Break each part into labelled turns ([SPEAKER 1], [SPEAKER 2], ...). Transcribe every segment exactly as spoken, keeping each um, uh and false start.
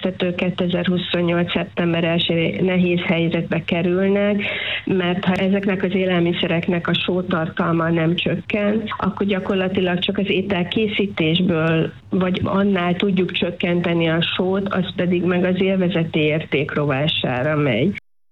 [SPEAKER 1] befektetők kétezer-huszonnyolc. szeptember elsején nehéz helyzetbe kerülnek, mert ha ezeknek az élelmiszereknek a sótartalma nem csökken, akkor gyakorlatilag csak az ételkészítésből, vagy annál tudjuk csökkenteni a sót, az pedig meg az élvezeti érték rovására megy.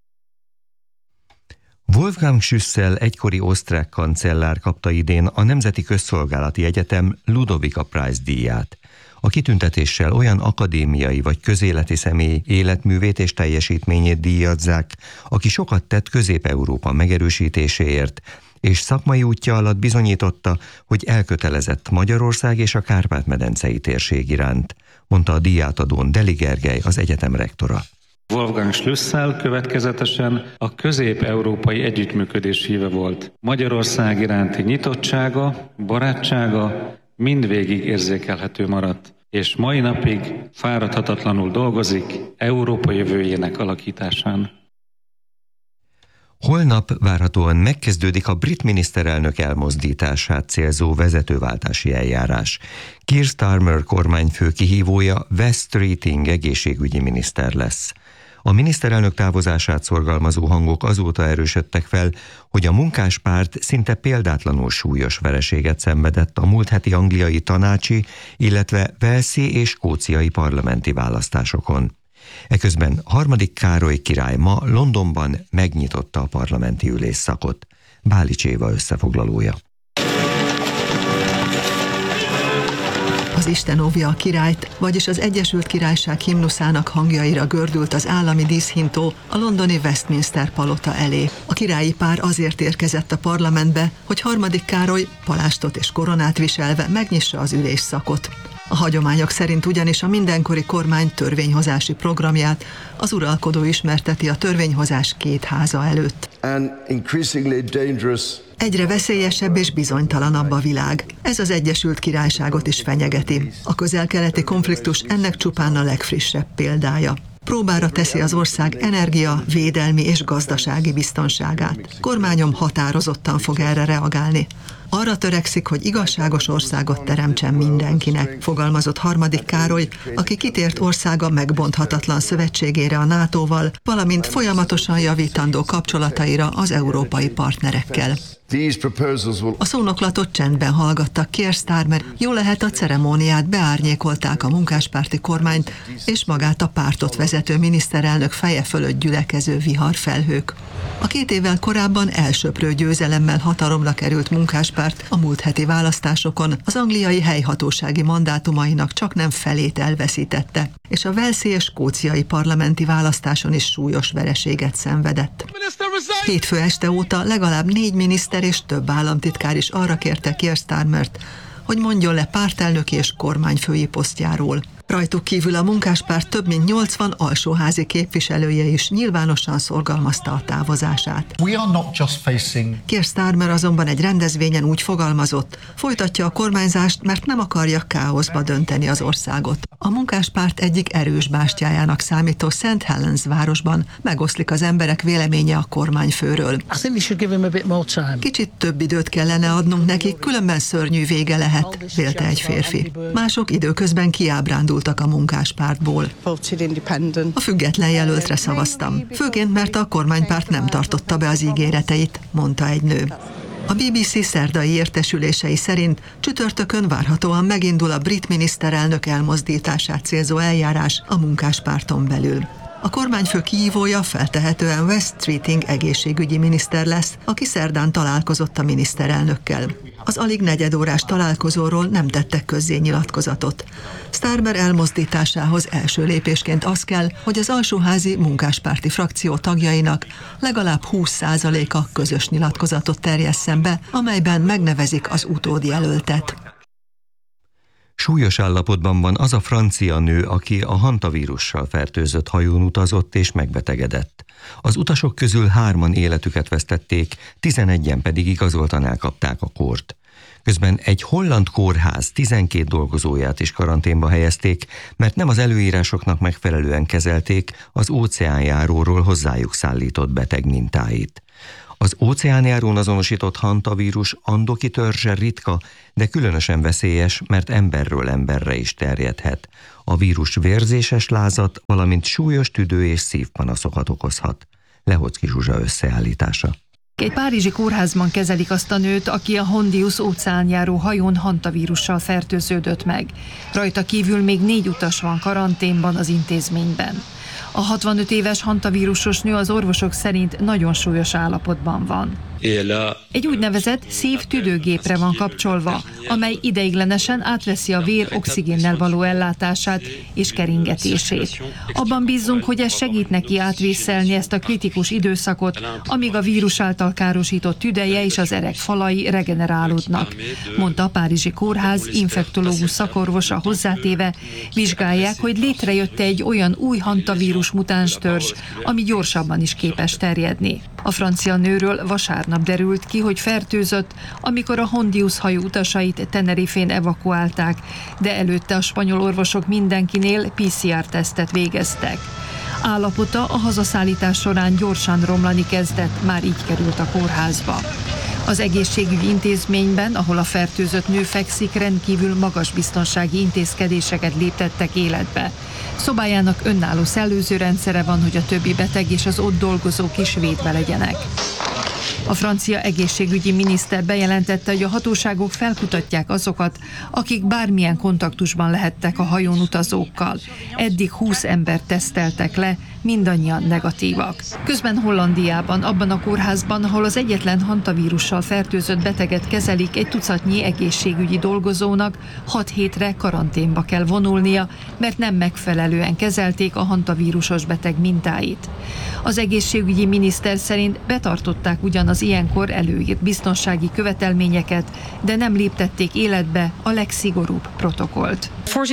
[SPEAKER 2] Wolfgang Schüssel egykori osztrák kancellár kapta idén a Nemzeti Közszolgálati Egyetem Ludovika Prize díját. A kitüntetéssel olyan akadémiai vagy közéleti személy életművét és teljesítményét díjazzák, aki sokat tett Közép-Európa megerősítéséért, és szakmai útja alatt bizonyította, hogy elkötelezett Magyarország és a Kárpát-medencei térség iránt, mondta a díjátadón Deli Gergely, az egyetem rektora.
[SPEAKER 3] Wolfgang Schüssel következetesen a közép-európai együttműködés híve volt. Magyarország iránti nyitottsága, barátsága mindvégig érzékelhető maradt, és mai napig fáradhatatlanul dolgozik Európa jövőjének alakításán.
[SPEAKER 2] Holnap várhatóan megkezdődik a brit miniszterelnök elmozdítását célzó vezetőváltási eljárás. Keir Starmer kormányfő kihívója Wes Streeting egészségügyi miniszter lesz. A miniszterelnök távozását szorgalmazó hangok azóta erősödtek fel, hogy a munkáspárt szinte példátlanul súlyos vereséget szenvedett a múlt heti angliai tanácsi, illetve walesi és skóciai parlamenti választásokon. Eközben harmadik Károly király ma Londonban megnyitotta a parlamenti ülésszakot. Bálics Éva összefoglalója.
[SPEAKER 4] Az Isten óvja a királyt, vagyis az Egyesült Királyság himnuszának hangjaira gördült az állami díszhintó a londoni Westminster palota elé. A királyi pár azért érkezett a parlamentbe, hogy harmadik Károly palástot és koronát viselve megnyissa az ülésszakot. A hagyományok szerint ugyanis a mindenkori kormány törvényhozási programját az uralkodó ismerteti a törvényhozás két háza előtt. Egyre veszélyesebb és bizonytalanabb a világ. Ez az Egyesült Királyságot is fenyegeti. A közel-keleti konfliktus ennek csupán a legfrissebb példája. Próbára teszi az ország energia, védelmi és gazdasági biztonságát. Kormányom határozottan fog erre reagálni. Arra törekszik, hogy igazságos országot teremtsen mindenkinek, fogalmazott harmadik Károly, aki kitért országa megbonthatatlan szövetségére a nátóval, valamint folyamatosan javítandó kapcsolataira az európai partnerekkel. A szónoklatot csendben hallgattak Keir Starmer, jó lehet a ceremóniát beárnyékolták a munkáspárti kormányt és magát a pártot vezető miniszterelnök feje fölött gyülekező viharfelhők. A két évvel korábban elsöprő győzelemmel hatalomra került munkáspárt a múlt heti választásokon az angliai helyhatósági mandátumainak csak nem felét elveszítette, és a walesi és skóciai parlamenti választáson is súlyos vereséget szenvedett. Hétfő este óta legalább négy miniszter és több államtitkár is arra kérte Keir Starmert, hogy mondjon le pártelnöki és kormányfői posztjáról. Rajtuk kívül a munkáspárt több mint nyolcvan alsóházi képviselője is nyilvánosan szorgalmazta a távozását. Keir Starmer azonban egy rendezvényen úgy fogalmazott, folytatja a kormányzást, mert nem akarja káoszba dönteni az országot. A munkáspárt egyik erős bástyájának számító Saint Helens városban megoszlik az emberek véleménye a kormányfőről. Kicsit több időt kellene adnunk neki, különben szörnyű vége lehet, vélte egy férfi. Mások időközben kiábrándultak a munkáspártból. A független jelöltre szavaztam, főként mert a kormánypárt nem tartotta be az ígéreteit, mondta egy nő. A bé bé cé szerdai értesülései szerint csütörtökön várhatóan megindul a brit miniszterelnök elmozdítását célzó eljárás a munkáspárton belül. A kormányfő kihívója feltehetően Wes Streeting egészségügyi miniszter lesz, aki szerdán találkozott a miniszterelnökkel. Az alig negyedórás találkozóról nem tettek közzé nyilatkozatot. Starmer elmozdításához első lépésként az kell, hogy az alsóházi munkáspárti frakció tagjainak legalább húsz százaléka közös nyilatkozatot terjesszen be, amelyben megnevezik az utódjelöltet.
[SPEAKER 2] Súlyos állapotban van az a francia nő, aki a hantavírussal fertőzött hajón utazott és megbetegedett. Az utasok közül hárman életüket vesztették, tizenegyen pedig igazoltan elkapták a kórt. Közben egy holland kórház tizenkét dolgozóját is karanténba helyezték, mert nem az előírásoknak megfelelően kezelték az óceánjáróról hozzájuk szállított beteg mintáit. Az óceánjárón azonosított hantavírus andoki törzse ritka, de különösen veszélyes, mert emberről emberre is terjedhet. A vírus vérzéses lázat, valamint súlyos tüdő- és szívpanaszokat okozhat. Lehocki Zsuzsa összeállítása.
[SPEAKER 5] Egy párizsi kórházban kezelik azt a nőt, aki a Hondius óceánjáró hajón hantavírussal fertőződött meg. Rajta kívül még négy utas van karanténban az intézményben. A hatvanöt éves hantavírusos nő az orvosok szerint nagyon súlyos állapotban van. Egy úgynevezett szív-tüdőgépre van kapcsolva, amely ideiglenesen átveszi a vér oxigénnel való ellátását és keringetését. Abban bízunk, hogy ez segít neki átvészelni ezt a kritikus időszakot, amíg a vírus által károsított tüdeje és az erek falai regenerálódnak, mondta a párizsi kórház infektológus szakorvosa hozzátéve, vizsgálják, hogy létrejött egy olyan új hantavírus mutáns törzs, ami gyorsabban is képes terjedni. A francia nőről vasárnap derült ki, hogy fertőzött, amikor a Hondius hajó utasait Tenerifén evakuálták, de előtte a spanyol orvosok mindenkinél pé cé er-tesztet végeztek. Állapota a hazaszállítás során gyorsan romlani kezdett, már így került a kórházba. Az egészségügyi intézményben, ahol a fertőzött nő fekszik, rendkívül magas biztonsági intézkedéseket léptettek életbe. Szobájának önálló szellőzőrendszere van, hogy a többi beteg és az ott dolgozók is védve legyenek. A francia egészségügyi miniszter bejelentette, hogy a hatóságok felkutatják azokat, akik bármilyen kontaktusban lehettek a hajón utazókkal. Eddig húsz embert teszteltek le, mindannyian negatívak. Közben Hollandiában, abban a kórházban, ahol az egyetlen hantavírussal fertőzött beteget kezelik, egy tucatnyi egészségügyi dolgozónak hat hétre karanténba kell vonulnia, mert nem megfelelően kezelték a hantavírusos beteg mintáit. Az egészségügyi miniszter szerint betartották ugyan az ilyenkor előírt biztonsági követelményeket, de nem léptették életbe a legszigorúbb protokollt.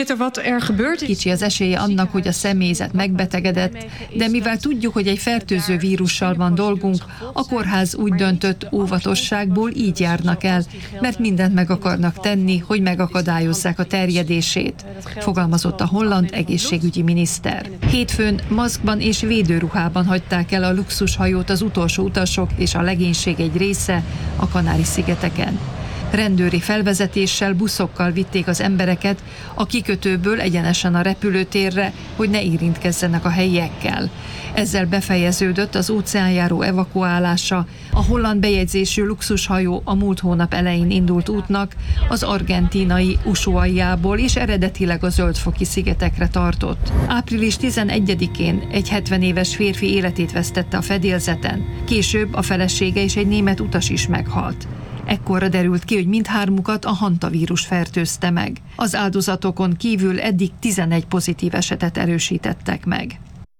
[SPEAKER 5] Kicsi az esélye annak, hogy a személyzet megbetegedett, de mivel tudjuk, hogy egy fertőző vírussal van dolgunk, a kórház úgy döntött, óvatosságból így járnak el, mert mindent meg akarnak tenni, hogy megakadályozzák a terjedését, fogalmazott a holland egészségügyi miniszter. Hétfőn maszkban és védőruhában hagyták el a luxushajót az utolsó utasok és a legénység egy része a Kanári-szigeteken. Rendőri felvezetéssel, buszokkal vitték az embereket a kikötőből egyenesen a repülőtérre, hogy ne érintkezzenek a helyiekkel. Ezzel befejeződött az óceánjáró evakuálása. A holland bejegyzésű luxushajó a múlt hónap elején indult útnak az argentínai Ushuaiából és eredetileg a Zöld-foki szigetekre tartott. április tizenegyedikén egy hetven éves férfi életét vesztette a fedélzeten. Később a felesége és egy német utas is meghalt. Ekkorra derült ki, hogy mindhármukat a hantavírus fertőzte meg. Az áldozatokon kívül eddig tizenegy pozitív esetet erősítettek meg.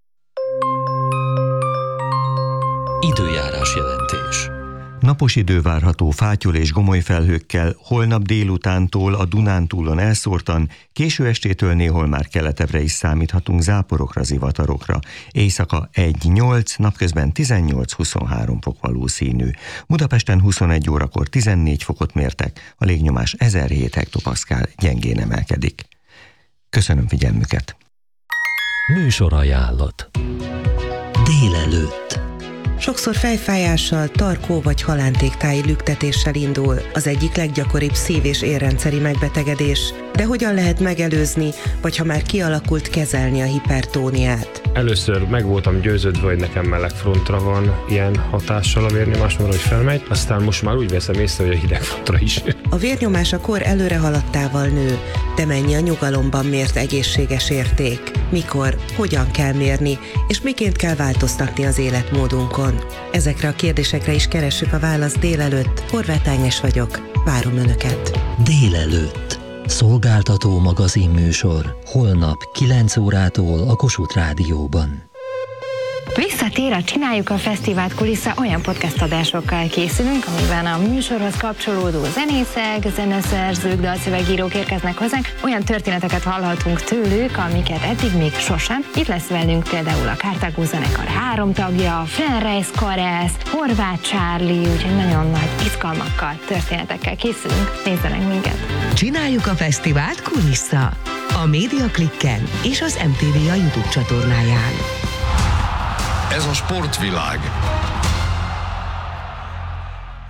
[SPEAKER 6] Időjárás jelentés.
[SPEAKER 2] Napos idő várható fátyol és gomoly felhőkkel, holnap délutántól a Dunántúlon elszórtan, késő estétől néhol már keletebbre is számíthatunk záporokra, zivatarokra. Éjszaka egy-nyolc, napközben tizennyolc-huszonhárom fok valószínű. Budapesten huszonegy órakor tizennégy fokot mértek, a légnyomás ezerhét hektopaszkál, gyengén emelkedik. Köszönöm figyelmüket!
[SPEAKER 6] Műsorajánlat. Délelőtt.
[SPEAKER 7] Sokszor fejfájással, tarkó vagy halántéktáji lüktetéssel indul, az egyik leggyakoribb szív- és érrendszeri megbetegedés. De hogyan lehet megelőzni, vagy ha már kialakult, kezelni a hipertóniát?
[SPEAKER 8] Először meg voltam győződve, hogy nekem melegfrontra van ilyen hatással a vérnyomásomra, hogy felmegy, aztán most már úgy veszem észre, hogy a hidegfrontra is.
[SPEAKER 7] A vérnyomás a kor előre haladtával nő, de mennyi a nyugalomban mért egészséges érték? Mikor, hogyan kell mérni, és miként kell változtatni az életmódunkon? Ezekre a kérdésekre is keressük a választ délelőtt. Horváth Ágnes vagyok, várom Önöket.
[SPEAKER 6] Délelőtt. Szolgáltató magazinműsor. Holnap kilenc órától a Kossuth Rádióban.
[SPEAKER 9] Visszatér a Csináljuk a Fesztivált kulissza, olyan podcast adásokkal készülünk, amiben a műsorhoz kapcsolódó zenészek, zeneszerzők, dalszövegírók érkeznek hozzánk, olyan történeteket hallhatunk tőlük, amiket eddig még sosem. Itt lesz velünk például a Cartago zenekar három tagja, Fenreis Karesz, Horváth Charlie, úgyhogy nagyon nagy izgalmakkal, történetekkel készülünk. Nézzenek minket!
[SPEAKER 10] Csináljuk a Fesztivált kulissza a Média Klikken és az em té vé a YouTube csatornáján.
[SPEAKER 11] Ez a sportvilág.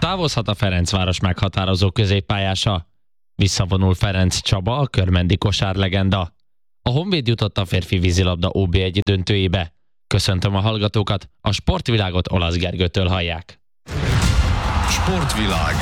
[SPEAKER 11] Távozhat a Ferencváros meghatározó középpályása. Visszavonul Ferenc Csaba, a körmendi kosárlegenda. A Honvéd jutott a férfi vízilabda ó bé egy döntőjébe. Köszöntöm a hallgatókat, a sportvilágot Olasz Gergőtől hallják.
[SPEAKER 12] Sportvilág.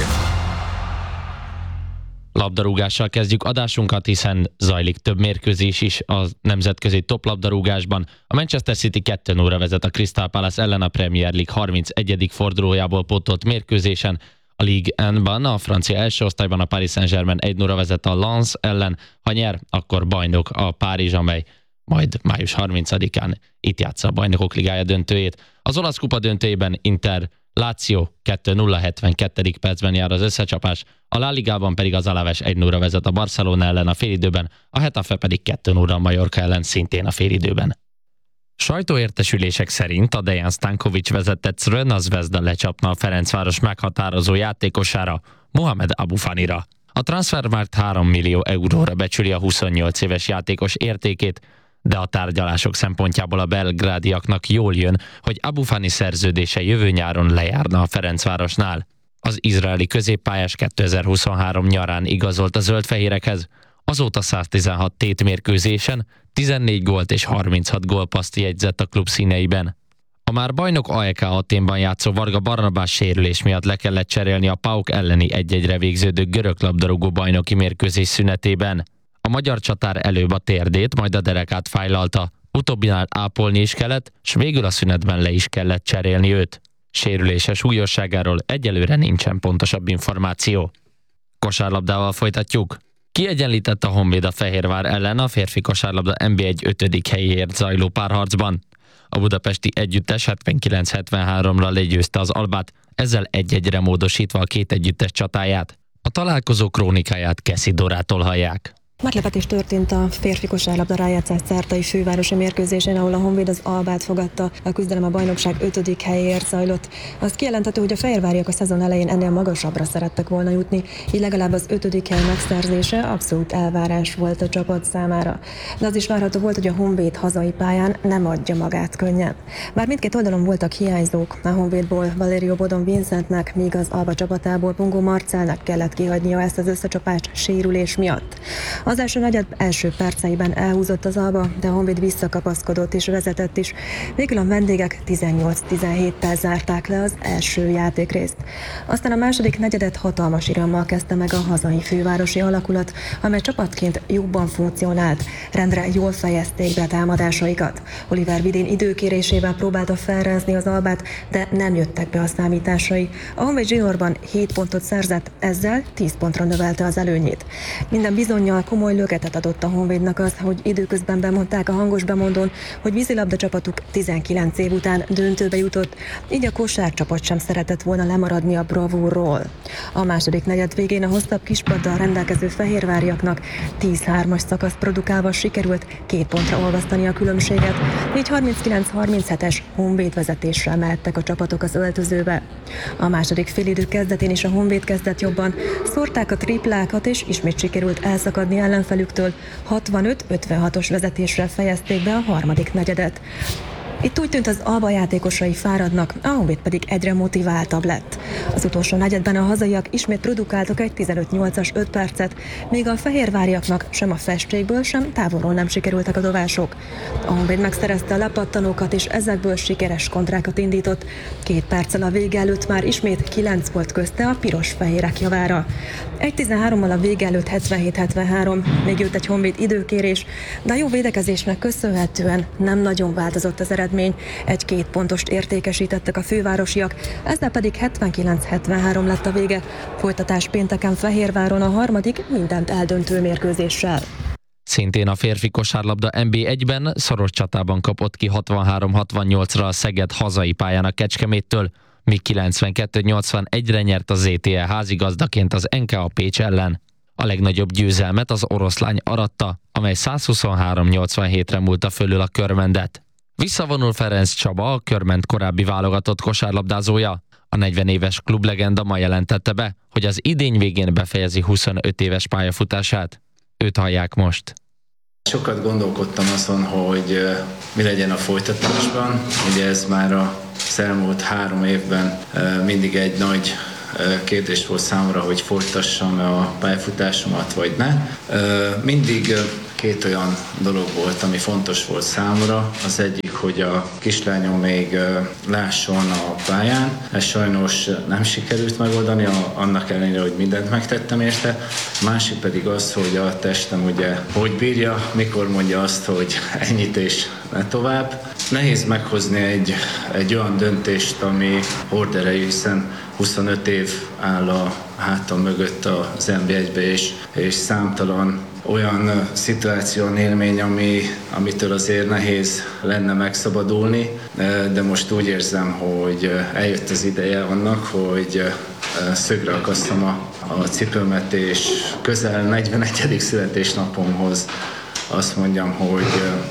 [SPEAKER 11] Labdarúgással kezdjük adásunkat, hiszen zajlik több mérkőzés is a nemzetközi toplabdarúgásban. A Manchester City kettő nulla vezet a Crystal Palace ellen a Premier League harmincegyedik fordulójából pótolt mérkőzésen. A Ligue egy-ban, a francia első osztályban a Paris Saint-Germain egy nulla vezet a Lens ellen. Ha nyer, akkor bajnok a Párizs, amely majd május harmincadikán itt játsza a Bajnokok Ligája döntőjét. Az olasz kupa döntőjében Inter Lazio kettő nulla hetvenkettedik percben jár az összecsapás, a La Ligában pedig az Alaves egy nulla vezet a Barcelona ellen a félidőben, a Getafe pedig kettő nulla a Mallorca ellen szintén a félidőben. Sajtóértesülések szerint a Dejan Stankovic vezetett Crvena Zvezda lecsapna a Ferencváros meghatározó játékosára, Mohamed Abufanira. A transfermarkt három millió euróra becsüli a huszonnyolc éves játékos értékét, de a tárgyalások szempontjából a belgrádiaknak jól jön, hogy Abufani szerződése jövő nyáron lejárna a Ferencvárosnál. Az izraeli középpályás kétezer-huszonhárom nyarán igazolt a zöldfehérekhez, azóta száztizenhat tétmérkőzésen tizennégy gólt és harminchat gólpasszt jegyzett a klub színeiben. A már bajnok á e ká Athénban játszó Varga Barnabás sérülés miatt le kellett cserélni a PAOK elleni egy-egyre végződő görög labdarúgó bajnoki mérkőzés szünetében. A magyar csatár előbb a térdét, majd a derekát fájlalta, utóbbinál ápolni is kellett, s végül a szünetben le is kellett cserélni őt. Sérülése súlyosságáról egyelőre nincsen pontosabb információ. Kosárlabdával folytatjuk. Kiegyenlített a Honvéd a Fehérvár ellen a férfi kosárlabda en bé egy ötödik helyéért zajló párharcban. A budapesti együttes hetvenkilenc hetvenháromra legyőzte az Albát, ezzel egy-egyre módosítva a két együttes csatáját. A találkozó krónikáját Keszi Dorától hallják.
[SPEAKER 13] Meglepetés történt a férfi kosárlabda rájátszás szártai fővárosi mérkőzésen, ahol a Honvéd az Albát fogadta. A küzdelem a bajnokság ötödik helyéért zajlott. Az kijelenthető, hogy a fehérváriak a szezon elején ennél magasabbra szerettek volna jutni, így legalább az ötödik hely megszerzése abszolút elvárás volt a csapat számára. De az is várható volt, hogy a Honvéd hazai pályán nem adja magát könnyen. Bár mindkét oldalon voltak hiányzók, a Honvédból Valerio Bodon Vincentnek, míg az Alba csapatából Pungó Marcelnek kellett kihagynia ezt az összecsapást sérülés miatt. Az első negyed első perceiben elhúzott az Alba, de a Honvéd visszakapaszkodott és vezetett is. Végül a vendégek tizennyolc tizenhéttel zárták le az első játékrészt. Aztán a második negyedet hatalmas irammal kezdte meg a hazai fővárosi alakulat, amely csapatként jobban funkcionált, rendre jól fejezték be támadásaikat. Oliver Vidén időkérésével próbálta felrázni az Albát, de nem jöttek be a számításai. A Honvéd zsinórban hét pontot szerzett, ezzel tíz pontra növelte az előnyét. Minden bizonnyal komoly löketet adott a Honvédnak az, hogy időközben bemondták a hangos bemondón, hogy vízilabda csapatuk tizenkilenc év után döntőbe jutott, így a kosárcsapat sem szeretett volna lemaradni a bravúrról. A második negyed végén a hosszabb kispaddal rendelkező fehérváriaknak tíz hármas szakasz produkálva sikerült két pontra olvasztani a különbséget, így harminckilenc harminchetes Honvéd vezetésre emeltek a csapatok az öltözőbe. A második félidő kezdetén is a Honvéd kezdett jobban, szórták a triplákat és ismét sikerült elszakadni ellenfelüktől, hatvanöt ötvenhatos vezetésre fejezték be a harmadik negyedet. Itt úgy tűnt, az Alba játékosai fáradnak, a Honvéd pedig egyre motiváltabb lett. Az utolsó negyedben a hazaiak ismét produkáltak egy tizenöt nyolcas öt percet, míg a fehérváriaknak sem a festékből, sem távolról nem sikerültek a dobások. A Honvéd megszerezte a lepattanókat, és ezekből sikeres kontrákat indított. Két perccel a vége előtt már ismét kilenc volt közte a piros-fehérek javára. egy tizenhárommal a vége előtt hetvenhét hetvenhárom, még jött egy Honvéd időkérés, de a jó védekezésnek köszönhetően nem nagyon változott az eredmény. Egy-két pontost értékesítettek a fővárosiak, ezzel pedig hetvenkilenc hetvenhárom lett a vége. Folytatás pénteken Fehérváron a harmadik mindent eldöntő mérkőzéssel.
[SPEAKER 11] Szintén a férfi kosárlabda en bé egyben szoros csatában kapott ki hatvanhárom hatvannyolcra a Szeged hazai pályán a Kecskeméttől, míg kilencvenkettő nyolcvanegyre nyert a zé té e házigazdaként az en ká á Pécs ellen. A legnagyobb győzelmet az oroszlány aratta, amely százhuszonhárom nyolcvanhétre múlta fölül a Körmendet. Visszavonul Ferenc Csaba, a Körment korábbi válogatott kosárlabdázója. A negyven éves klublegenda ma jelentette be, hogy az idény végén befejezi huszonöt éves pályafutását. Őt hallják most.
[SPEAKER 14] Sokat gondolkodtam azon, hogy mi legyen a folytatásban. Ugye ez már az elmúlt három évben mindig egy nagy kérdés volt számomra, hogy folytassam a pályafutásomat, vagy ne. Mindig két olyan dolog volt, ami fontos volt számomra. Az egyik, hogy a kislányom még lásson a pályán. Ez sajnos nem sikerült megoldani, annak ellenére, hogy mindent megtettem érte. Másik pedig az, hogy a testem ugye hogy bírja, mikor mondja azt, hogy ennyit és ne tovább. Nehéz meghozni egy, egy olyan döntést, ami horderejű, hiszen huszonöt év áll a hátam mögött az en bé egybe, és, és számtalan olyan szituáció, élmény, ami, amitől azért nehéz lenne megszabadulni, de most úgy érzem, hogy eljött az ideje annak, hogy szögre akasztom a, a cipőmet, és közel negyvenegyedik születésnapomhoz azt mondjam, hogy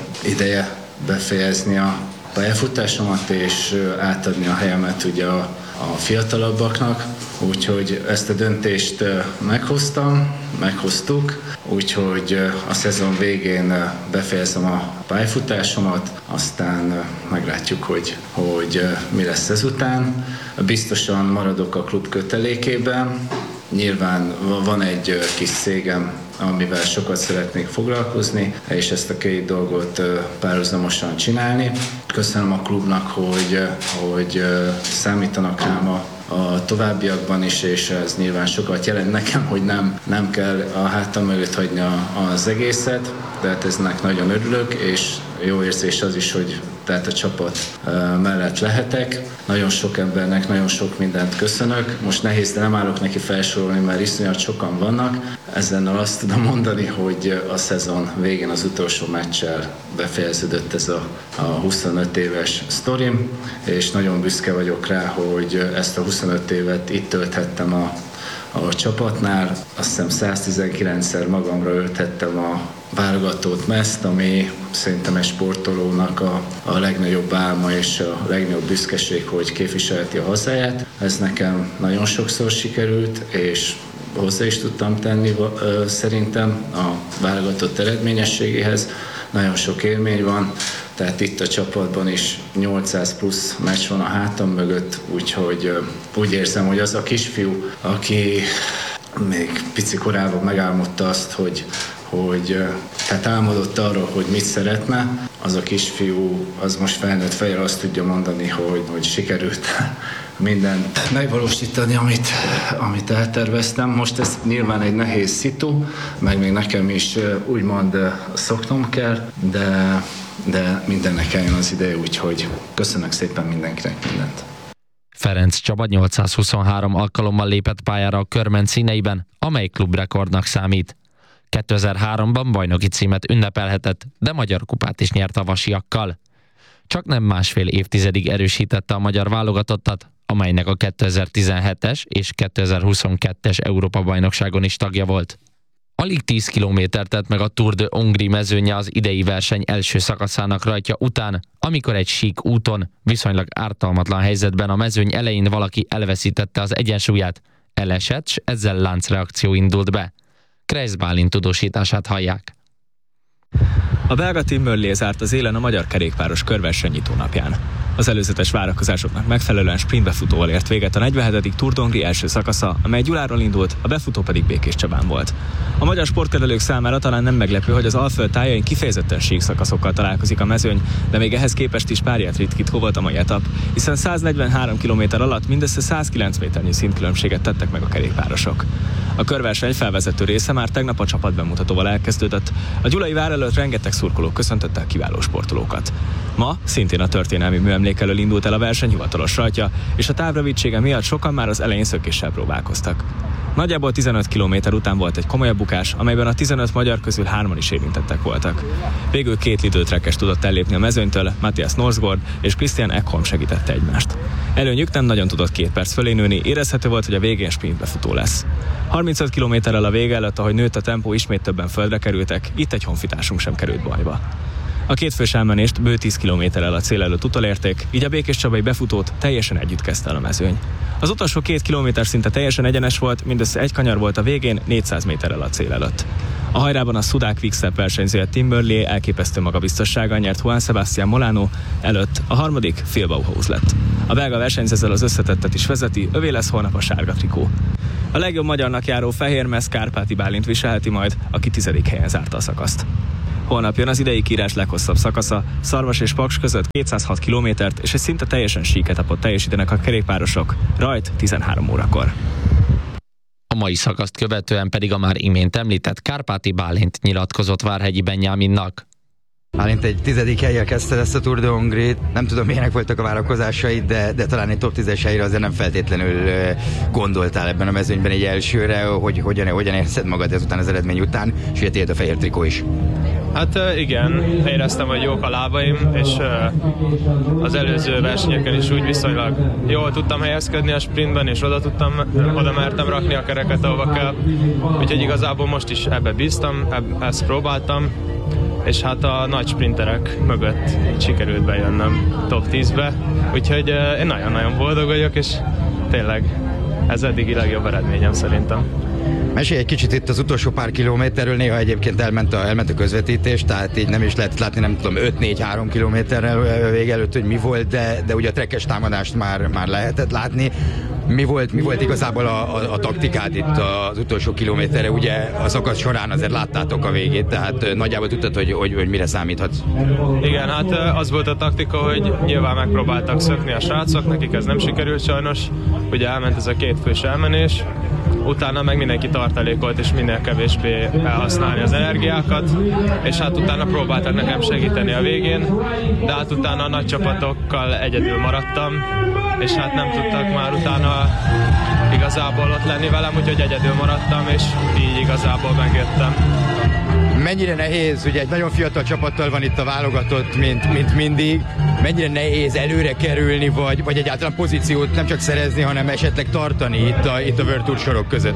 [SPEAKER 14] ideje befejezni a pályafutásomat, és átadni a helyemet ugye a, a fiatalabbaknak. Úgyhogy ezt a döntést meghoztam, meghoztuk, úgyhogy a szezon végén befejezem a pályafutásomat, aztán meglátjuk, hogy, hogy mi lesz ezután. Biztosan maradok a klub kötelékében. Nyilván van egy kis cégem, amivel sokat szeretnék foglalkozni, és ezt a két dolgot párhuzamosan csinálni. Köszönöm a klubnak, hogy, hogy számítanak rám a a továbbiakban is, és ez nyilván sokat jelent nekem, hogy nem, nem kell a hátam mögött hagyni a, az egészet, tehát eznek nagyon örülök, és jó érzés az is, hogy tehát a csapat mellett lehetek. Nagyon sok embernek nagyon sok mindent köszönök. Most nehéz, de nem állok neki felsorolni, mert iszonyat sokan vannak. Ezennel azt tudom mondani, hogy a szezon végén az utolsó meccsel befejeződött ez a, a huszonöt éves sztorim, és nagyon büszke vagyok rá, hogy ezt a huszonöt évet itt tölthettem a, a csapatnál. Azt hiszem száztizenkilencszer magamra öltettem a válogatott mezt, ami szerintem egy sportolónak a, a legnagyobb álma és a legnagyobb büszkeség, hogy képviselheti a hazáját. Ez nekem nagyon sokszor sikerült, és hozzá is tudtam tenni szerintem a válogatott eredményességéhez. Nagyon sok élmény van, tehát itt a csapatban is nyolcszáz plusz meccs van a hátam mögött, úgyhogy úgy érzem, hogy az a kisfiú, aki még pici korában megálmodta azt, hogy hogy tehát álmodott arról, hogy mit szeretne, az a kisfiú, az most felnőtt fejjel azt tudja mondani, hogy, hogy sikerült mindent megvalósítani, amit, amit elterveztem. Most ez nyilván egy nehéz szitu, meg még nekem is úgymond szoknom kell, de, de mindennek eljön az ideje, úgyhogy köszönök szépen mindenkinek mindent.
[SPEAKER 11] Ferenc Csaba nyolcszázhuszonhárom alkalommal lépett pályára a Körment színeiben, amely klubrekordnak számít. kétezer-háromban bajnoki címet ünnepelhetett, de magyar kupát is nyert a vasiakkal. Csak nem másfél évtizedig erősítette a magyar válogatottat, amelynek a kétezer-tizenhetes és kétezer-huszonkettes Európa-bajnokságon is tagja volt. Alig tíz kilométer tett meg a Tour de Hongrie mezőnye az idei verseny első szakaszának rajtja után, amikor egy sík úton, viszonylag ártalmatlan helyzetben a mezőny elején valaki elveszítette az egyensúlyát, elesett, s ezzel láncreakció indult be. Kreisz Bálint tudósítását hallják.
[SPEAKER 12] A belga Tim Merlier zárt az élen a magyar kerékpáros körverseny nyitónapján. Az előzetes várakozásoknak megfelelően sprintbefutóval ért véget a negyvenhetedik Tour de Hongrie első szakasza, amely Gyuláról indult, a befutó pedig Békés Csabán volt. A magyar sportkedvelők számára talán nem meglepő, hogy az Alföld tájain kifejezetten sík szakaszokkal találkozik a mezőny, de még ehhez képest is párját ritkító volt a mai etap, hiszen száznegyvenhárom kilométer alatt mindössze százkilenc méternyi szintkülönbséget tettek meg a kerékpárosok. A körverseny felvezető része már tegnap a csapatbemutatóval elkezdődött. A gyulai vár előtt rengeteg szurkolók köszöntötte a kiváló sportolókat. Ma szintén a történelmi műemlék elől indult el a verseny hivatalos rajtja, és a távrövidsége miatt sokan már az elején szökéssel próbálkoztak. Nagyjából tizenöt kilométer után volt egy komolyabb bukás, amelyben a tizenöt magyar közül hárman is érintettek voltak. Végül két lidőtrekkes tudott ellépni a mezőnytől, Matthias Norsgaard és Christian Ekholm segítette egymást. Előnyük nem nagyon tudott két perc fölé nőni, érezhető volt, hogy a végén sprintbefutó lesz. harmincöt kilométerrel a vége előtt, ahogy nőtt a tempó, ismét többen földre kerültek, itt egy honfitársunk sem került bajba. A kétfős elmenést bő tíz kilométerrel a cél előtt utolérték, így a Békés Csabai befutót teljesen együtt kezdte el a mezőny. Az utolsó két kilométer szinte teljesen egyenes volt, mindössze egy kanyar volt a végén, négyszáz méterrel a cél előtt. A hajrában a szudák Quick-Step versenyzője Tim Burley elképesztő magabiztossággal nyert Juan Sebastián Molano előtt, a harmadik Phil Bauhaus lett. A belga versenyző ezzel az összetettet is vezeti, övé lesz holnap a sárga trikó. A legjobb magyarnak járó fehérmez Kárpáti Bálint viselheti majd, aki tizedik helyen zárta a szakaszt. Holnap jön az idei kiírás leghosszabb szakasza, Szarvas és Paks között kétszázhat kilométert, és egy szinte teljesen sík etapot teljesítenek a kerékpárosok, rajt tizenhárom órakor.
[SPEAKER 11] A mai szakaszt követően pedig a már imént említett Kárpáti Bálint nyilatkozott Várhegyi Benyáminnak.
[SPEAKER 15] Bálint egy tizedik hellyel kezdte ezt a Tour de Hongrie-t. Nem tudom, milyenek voltak a várakozásaid, de, de talán egy top tízes helyre azért nem feltétlenül gondoltál ebben a mezőnyben egy elsőre, hogy hogyan, hogyan érzed magad ezután az eredmény után, és ugye tiéd a fehér trikó is.
[SPEAKER 16] Hát igen, éreztem, hogy jók a lábaim, és az előző versenyeken is úgy viszonylag jól tudtam helyezkedni a sprintben, és oda tudtam, oda mertem rakni a kereket, ahova kell. Úgyhogy igazából most is ebbe bíztam, eb- ezt próbáltam, és hát a nagy sprinterek mögött sikerült bejönnöm top tízbe, úgyhogy én nagyon-nagyon boldog vagyok, és tényleg ez eddigi legjobb eredményem szerintem.
[SPEAKER 15] Mesélj egy kicsit itt az utolsó pár kilométerről, néha egyébként elment a, elment a közvetítés, tehát így nem is lehet látni, nem tudom, öt négy három kilométerrel vége előtt, hogy mi volt, de, de ugye a trekkes támadást már, már lehetett látni. Mi volt, mi volt igazából a, a, a taktikád itt az utolsó kilométerre? Ugye a szakasz során azért láttátok a végét, tehát nagyjából tudtad, hogy, hogy, hogy mire számíthatsz.
[SPEAKER 16] Igen, hát az volt a taktika, hogy nyilván megpróbáltak szökni a srácok, nekik ez nem sikerült sajnos, ugye elment ez a két fős elmenés, utána meg mindenki tartalékolt és minél kevésbé elhasználni az energiákat, és hát utána próbáltak nekem segíteni a végén, de hát utána a nagy csapatokkal egyedül maradtam, és hát nem tudtak már utána igazából ott lenni velem, úgyhogy egyedül maradtam, és így igazából megjöttem.
[SPEAKER 15] Mennyire nehéz, ugye egy nagyon fiatal csapattal van itt a válogatott, mint, mint mindig, mennyire nehéz előre kerülni, vagy, vagy egyáltalán pozíciót nem csak szerezni, hanem esetleg tartani itt a, itt a World Tour sorok között?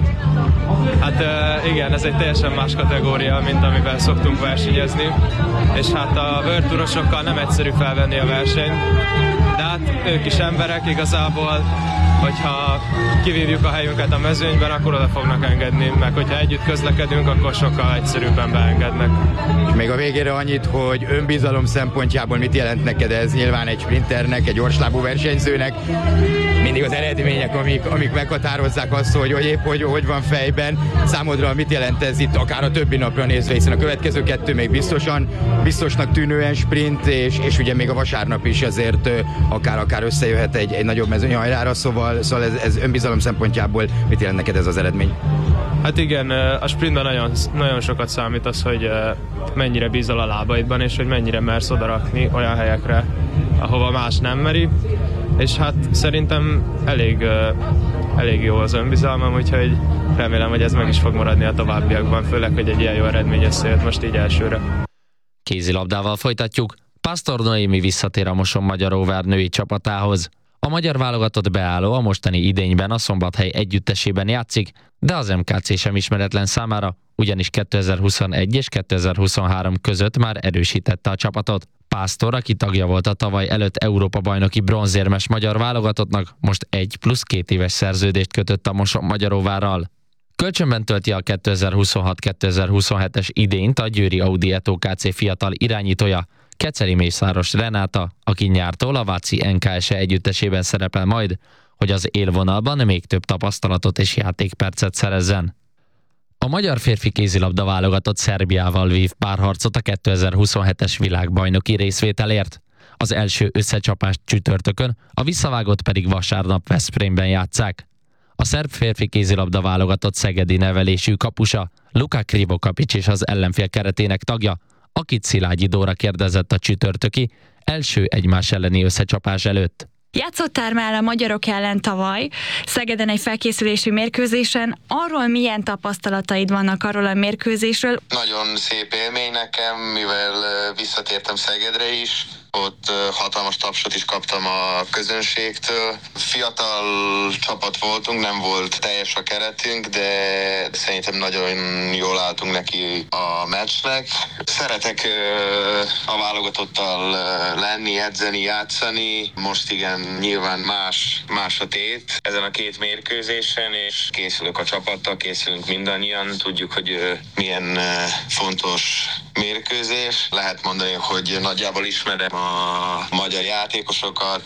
[SPEAKER 16] Hát igen, ez egy teljesen más kategória, mint amiben szoktunk versenyezni, és hát a World Tourosokkal nem egyszerű felvenni a versenyt, de hát ők is emberek igazából, hogyha kivívjuk a helyünket a mezőnyben, akkor oda fognak engedni, meg hogyha együtt közlekedünk, akkor sokkal egyszerűbben beengednek.
[SPEAKER 15] És még a végére annyit, hogy önbizalom szempontjából mit jelent neked ez? Nyilván egy sprinternek, egy gyorslábú versenyzőnek mindig az eredmények, amik, amik meghatározzák azt, hogy, hogy épp hogy, hogy van fejben. Számodra mit jelent ez itt, akár a többi napra nézve, hiszen a következő kettő még biztosan, biztosnak tűnően sprint, és, és ugye még a vasárnap is azért akár-akár összejöhet egy, egy nagyobb mezőnyhajrára, szóval, szóval ez, ez önbizalom szempontjából mit jelent neked ez az eredmény?
[SPEAKER 16] Hát igen, a sprintben nagyon, nagyon sokat számít az, hogy mennyire bízol a lábaidban, és hogy mennyire mersz odarakni olyan helyekre, ahova más nem meri, és hát szerintem elég, elég jó az önbizalmam, úgyhogy remélem, hogy ez meg is fog maradni a továbbiakban, főleg, hogy egy ilyen jó eredmény összejött most így elsőre.
[SPEAKER 11] Kézilabdával folytatjuk. Pásztor Noémi visszatér a Moson-Magyaróvár női csapatához. A magyar válogatott beálló a mostani idényben a Szombathely együttesében játszik, de az em ká cé sem ismeretlen számára, ugyanis kétezer-huszonegy és kétezer-huszonhárom között már erősítette a csapatot. Pásztor, aki tagja volt a tavaly előtt Európa-bajnoki bronzérmes magyar válogatottnak, most egy plusz két éves szerződést kötött a Moson-Magyaróvárral. Kölcsönben tölti a kétezer-huszonhat kétezer-huszonhetes idényt a Győri Audi Eto ká cé fiatal irányítója, Keceli Mészáros Renáta, aki nyártól a Váci en ká es együttesében szerepel majd, hogy az élvonalban még több tapasztalatot és játékpercet szerezzen. A magyar férfi kézilabda válogatott Szerbiával vív párharcot a kétezer-huszonhetes világbajnoki részvételért. Az első összecsapást csütörtökön, a visszavágót pedig vasárnap Veszprémben játsszák. A szerb férfi kézilabda válogatott szegedi nevelésű kapusa, Luka Krivokapics és az ellenfél keretének tagja, akit Szilágyi Dóra kérdezett a csütörtöki első egymás elleni összecsapás előtt.
[SPEAKER 17] Játszottál már a magyarok ellen tavaly, Szegeden egy felkészülési mérkőzésen. Arról milyen tapasztalataid vannak arról a mérkőzésről?
[SPEAKER 18] Nagyon szép élmény nekem, mivel visszatértem Szegedre is. ott hatalmas tapsot is kaptam a közönségtől. Fiatal csapat voltunk, nem volt teljes a keretünk, de szerintem nagyon jól álltunk neki a meccsnek. Szeretek a válogatottal lenni, edzeni, játszani. Most igen, nyilván más, más a tét ezen a két mérkőzésen, és készülök a csapattal, készülünk mindannyian. Tudjuk, hogy milyen fontos mérkőzés. Lehet mondani, hogy nagyjából ismerem a magyar játékosokat,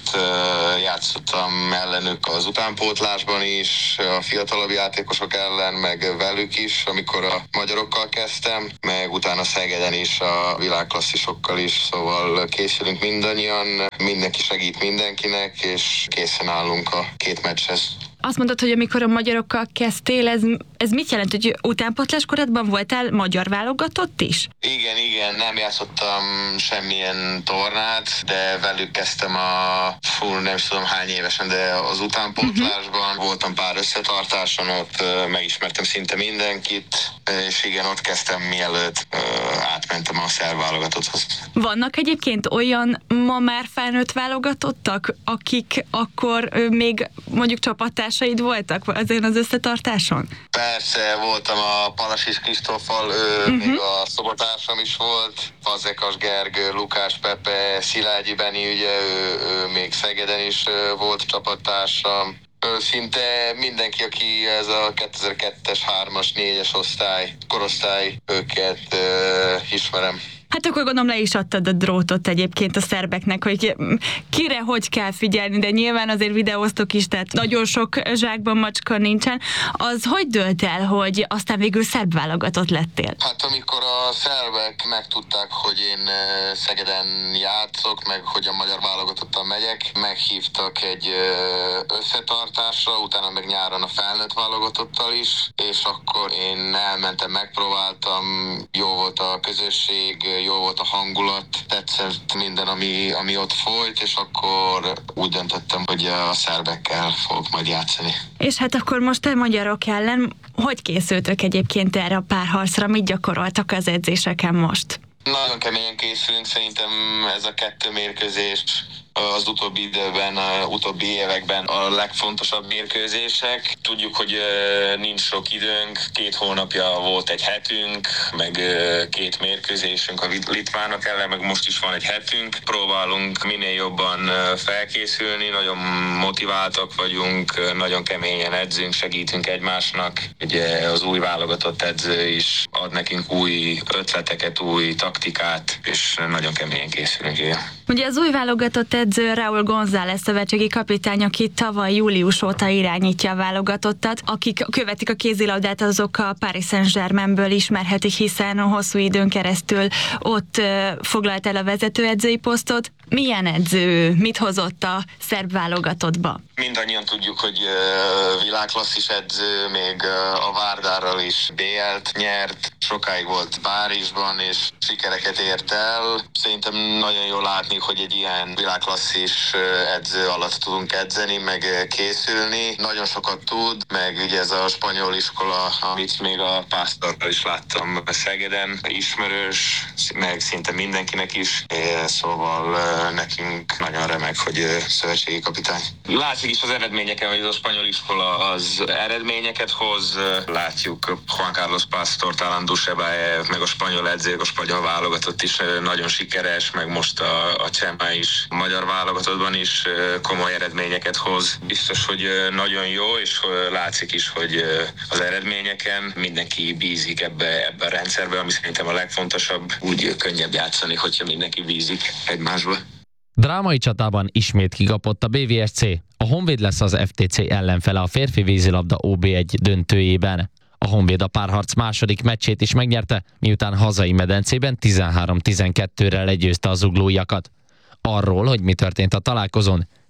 [SPEAKER 18] játszottam ellenük az utánpótlásban is, a fiatalabb játékosok ellen, meg velük is, amikor a magyarokkal kezdtem, meg utána Szegeden is a világklasszisokkal is, szóval készülünk mindannyian, mindenki segít mindenkinek, és készen állunk a két meccshez.
[SPEAKER 17] Azt mondod, hogy amikor a magyarokkal kezdtél, ez, ez mit jelent, hogy utánpótlás korodban voltál magyar válogatott is?
[SPEAKER 18] Igen, igen, nem játszottam semmilyen tornát, de velük kezdtem a, fú, nem is tudom hány évesen, de az utánpótlásban uh-huh. voltam pár összetartáson, ott megismertem szinte mindenkit, és igen, ott kezdtem, mielőtt átmentem a szerb válogatotthoz.
[SPEAKER 17] Vannak egyébként olyan ma már felnőtt válogatottak, akik akkor még mondjuk csapattársaid voltak azért az összetartáson?
[SPEAKER 18] Persze, voltam a Palasis Kristóffal, ő uh-huh. még a szobatársam is volt, Fazekas Gergő, Lukás Pepe, Szilágyi Beni, ugye ő, ő még Szegeden is volt csapattársam. Szinte mindenki, aki ez a kétezer-kettes, hármas, négyes osztály, korosztály, őket uh, ismerem.
[SPEAKER 17] Hát akkor gondolom le is adtad a drótot egyébként a szerbeknek, hogy kire hogy kell figyelni, de nyilván azért videóztok is, tehát nagyon sok zsákban macska nincsen. Az hogy dőlt el, hogy aztán végül szerb válogatott lettél?
[SPEAKER 18] Hát amikor a szerbek megtudták, hogy én Szegeden játszok, meg hogy a magyar válogatottal megyek, meghívtak egy összetartásra, utána meg nyáron a felnőtt válogatottal is, és akkor én elmentem, megpróbáltam, jó volt a közösség, jó volt a hangulat, tetszett minden, ami, ami ott folyt, és akkor úgy döntöttem, hogy a szerbekkel fogok majd játszani.
[SPEAKER 17] És hát akkor most a magyarok ellen hogy készültök egyébként erre a párharcra, mit gyakoroltak az edzéseken most?
[SPEAKER 18] Nagyon keményen készülünk, szerintem ez a kettő mérkőzés az utóbbi időben, az utóbbi években a legfontosabb mérkőzések. Tudjuk, hogy nincs sok időnk, két hónapja volt egy hetünk, meg két mérkőzésünk a litvánok ellen, meg most is van egy hetünk. Próbálunk minél jobban felkészülni, nagyon motiváltak vagyunk, nagyon keményen edzünk, segítünk egymásnak. Ugye az új válogatott edző is ad nekünk új ötleteket, új taktikát, és nagyon keményen készülünk.
[SPEAKER 17] Ugye az új válogatott edző Raúl González szövetségi kapitány, aki tavaly július óta irányítja a válogatottat. Akik követik a kézilabdát, azok a Paris Saint-Germainből ismerhetik, hiszen hosszú időn keresztül ott foglalt el a vezetőedzői posztot. Milyen edző? Mit hozott a szerb válogatottba?
[SPEAKER 18] Mindannyian tudjuk, hogy világklasszis edző, még a Várdárral is bé el-t nyert, sokáig volt Párizsban, és sikereket ért el. Szerintem nagyon jól látni, hogy egy ilyen világklasszis edző alatt tudunk edzeni, meg készülni. Nagyon sokat tud, meg ugye ez a spanyol iskola, amit még a Pásztorral is láttam Szegeden, ismerős, meg szinte mindenkinek is, szóval nekünk nagyon remek, hogy szövetségi kapitány. Látszik is az eredményeken, hogy az a spanyol iskola az eredményeket hoz. Látjuk Juan Carlos Pastor, talán Dusebájev, meg a spanyol edzők, a spanyol válogatott is nagyon sikeres, meg most a, a Csema is a magyar válogatottban is komoly eredményeket hoz. Biztos, hogy nagyon jó, és látszik is, hogy az eredményeken mindenki bízik ebbe, ebbe a rendszerbe, ami szerintem a legfontosabb. Úgy könnyebb játszani, hogyha mindenki bízik egymásba.
[SPEAKER 11] Drámai csatában ismét kikapott a bé vé es cé. A Honvéd lesz az ef té cé ellenfele a férfi vízilabda ó bé egy döntőjében. A Honvéd a párharc második meccsét is megnyerte, miután hazai medencében tizenhárom tizenkettőre legyőzte a zuglóiakat. Arról, hogy mi történt a találkozón,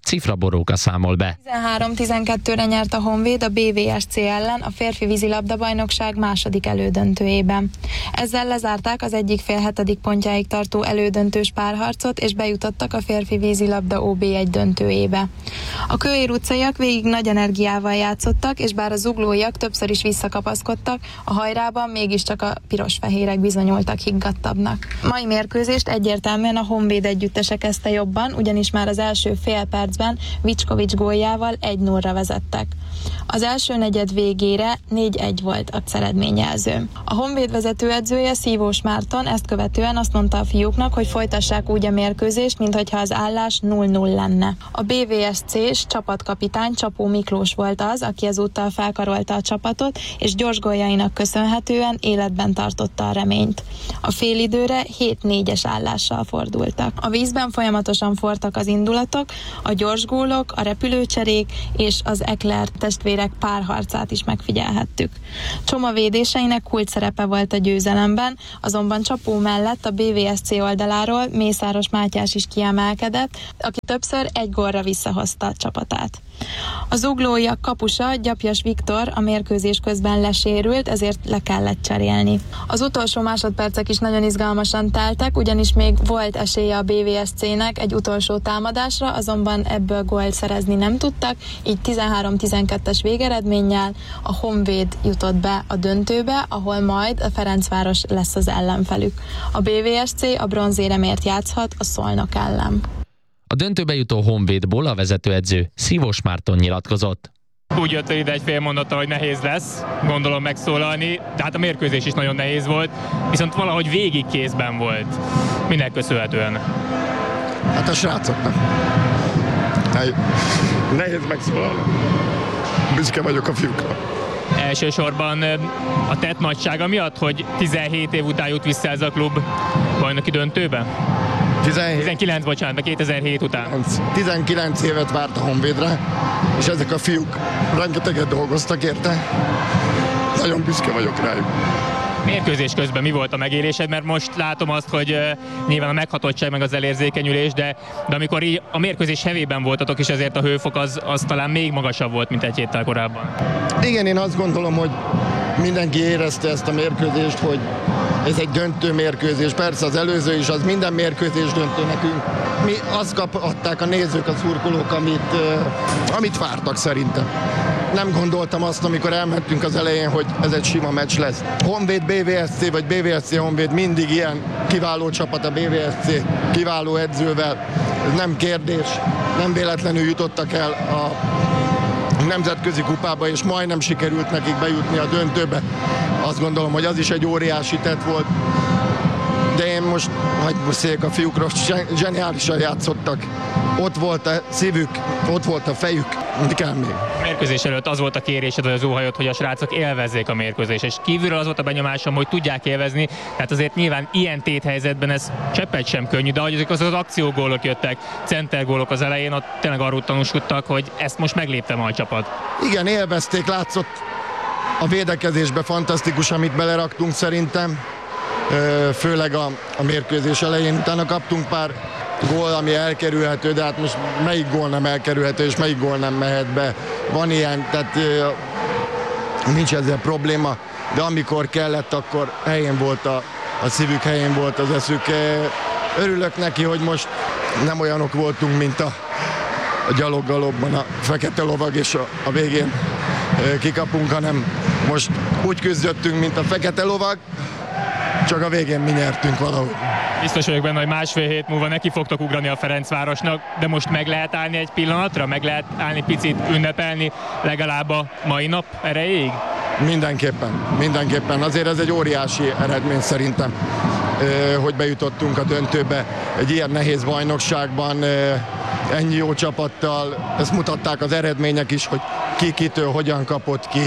[SPEAKER 11] Cifra Boróka számol be.
[SPEAKER 19] tizenhárom tizenkettőre nyert a Honvéd a bé vé es cé ellen a férfi vízilabda-bajnokság második elődöntőjében. Ezzel lezárták az egyik fél hetedik pontjáig tartó elődöntős párharcot, és bejutottak a férfi vízilabda ó bé egy döntőjébe. A Kőér utcaiak végig nagy energiával játszottak, és bár a zuglóiak többször is visszakapaszkodtak, a hajrában mégiscsak a piros-fehérek bizonyultak higgadtabbnak. Mai mérkőzést egyértelműen a Honvéd együttese kezdte jobban, ugyanis már az első fél percben Vicskovics góljával egy nullra vezettek. Az első negyed végére négy egy volt a eredményjelző. A Honvéd vezetőedzője, Szívós Márton ezt követően azt mondta a fiúknak, hogy folytassák úgy a mérkőzést, minthogyha az állás nulla nulla lenne. A bé vé es cés csapatkapitány Csapó Miklós volt az, aki ezúttal felkarolta a csapatot, és gyors góljainak köszönhetően életben tartotta a reményt. A félidőre hét négyes állással fordultak. A vízben folyamatosan fortak az indulatok, a gyors gólok, a repülőcserék és az Ekler testvérek párharcát is megfigyelhettük. Csoma védéseinek kult szerepe volt a győzelemben, azonban Csapó mellett a bé vé es cé oldaláról Mészáros Mátyás is kiemelkedett, aki többször egy gólra visszahozta a csapatát. A zuglóiak kapusa, Gyapjas Viktor a mérkőzés közben lesérült, ezért le kellett cserélni. Az utolsó másodpercek is nagyon izgalmasan teltek, ugyanis még volt esélye a bé vé es cének egy utolsó támadásra, azonban ebből gólt szerezni nem tudtak, így tizenhárom tizenkettes végeredménnyel a Honvéd jutott be a döntőbe, ahol majd a Ferencváros lesz az ellenfelük. A bé vé es cé a bronzéremért játszhat a Szolnok ellen.
[SPEAKER 11] A döntőbe jutó Honvédból a vezetőedző Szívós Márton nyilatkozott.
[SPEAKER 20] Úgy jött ide egy fél mondattal, hogy nehéz lesz, gondolom megszólalni, de hát a mérkőzés is nagyon nehéz volt, viszont valahogy végig kézben volt. Minek köszönhetően?
[SPEAKER 21] Hát a srácoknak. Hát, nehéz megszólalni. Büszke vagyok a fiúkra.
[SPEAKER 20] Elsősorban a tett nagysága miatt, hogy tizenhét év után jut vissza ez a klub bajnoki döntőbe?
[SPEAKER 21] tizenhét
[SPEAKER 20] tizenkilenc, bocsánat, kétezer-hét után.
[SPEAKER 21] tizenkilenc évet várt a Honvédre, és ezek a fiúk rengeteget dolgoztak érte. Nagyon büszke vagyok rájuk.
[SPEAKER 20] Mérkőzés közben mi volt a megélésed? Mert most látom azt, hogy uh, nyilván a meghatottság meg az elérzékenyülés, de, de amikor így a mérkőzés hevében voltatok, és ezért a hőfok az, az talán még magasabb volt, mint egy héttel korábban.
[SPEAKER 21] Igen, én azt gondolom, hogy mindenki érezte ezt a mérkőzést, hogy ez egy döntő mérkőzés. Persze az előző is, az minden mérkőzés döntő nekünk. Mi azt kaphatták a nézők, a szurkolók, amit, uh, amit vártak szerintem. Nem gondoltam azt, amikor elmentünk az elején, hogy ez egy sima meccs lesz. Honvéd bé vé es cé, vagy bé vé es cé Honvéd mindig ilyen kiváló csapat a bé vé es cé, kiváló edzővel. Ez nem kérdés. Nem véletlenül jutottak el a nemzetközi kupába, és majdnem sikerült nekik bejutni a döntőbe. Azt gondolom, hogy az is egy óriási tett volt. De én most, hagyj beszéljek a fiúkról, zseniálisan játszottak. Ott volt a szívük, ott volt a fejük, mit kell még.
[SPEAKER 20] A mérkőzés előtt az volt a kérésed, vagy az óhajod, hogy a srácok élvezzék a mérkőzést, és kívülről az volt a benyomásom, hogy tudják élvezni, tehát azért nyilván ilyen téthelyzetben ez cseppet sem könnyű, de ahogy azok az, az akciógólok jöttek, centergólok az elején, ott tényleg arról tanúskodtak, hogy ezt most meglépte a csapat.
[SPEAKER 21] Igen, élvezték, látszott a védekezésbe fantasztikus, amit beleraktunk szerintem, főleg a, a mérkőzés elején, utána kaptunk pár gól, ami elkerülhető, de hát most melyik gól nem elkerülhető, és melyik gól nem mehet be. Van ilyen, tehát nincs ezzel probléma, de amikor kellett, akkor helyén volt a, a szívük, helyén volt az eszük. Örülök neki, hogy most nem olyanok voltunk, mint a, a gyaloggalobban a fekete lovag, és a, a végén kikapunk, hanem most úgy küzdöttünk, mint a fekete lovag, csak a végén mi nyertünk valahogy.
[SPEAKER 20] Biztos vagyok benne, hogy másfél hét múlva neki fogtok ugrani a Ferencvárosnak, de most meg lehet állni egy pillanatra? Meg lehet állni picit, ünnepelni legalább a mai nap erejéig?
[SPEAKER 21] Mindenképpen, mindenképpen. Azért ez egy óriási eredmény szerintem, hogy bejutottunk a döntőbe egy ilyen nehéz bajnokságban, ennyi jó csapattal. Ezt mutatták az eredmények is, hogy ki kitől hogyan kapott ki,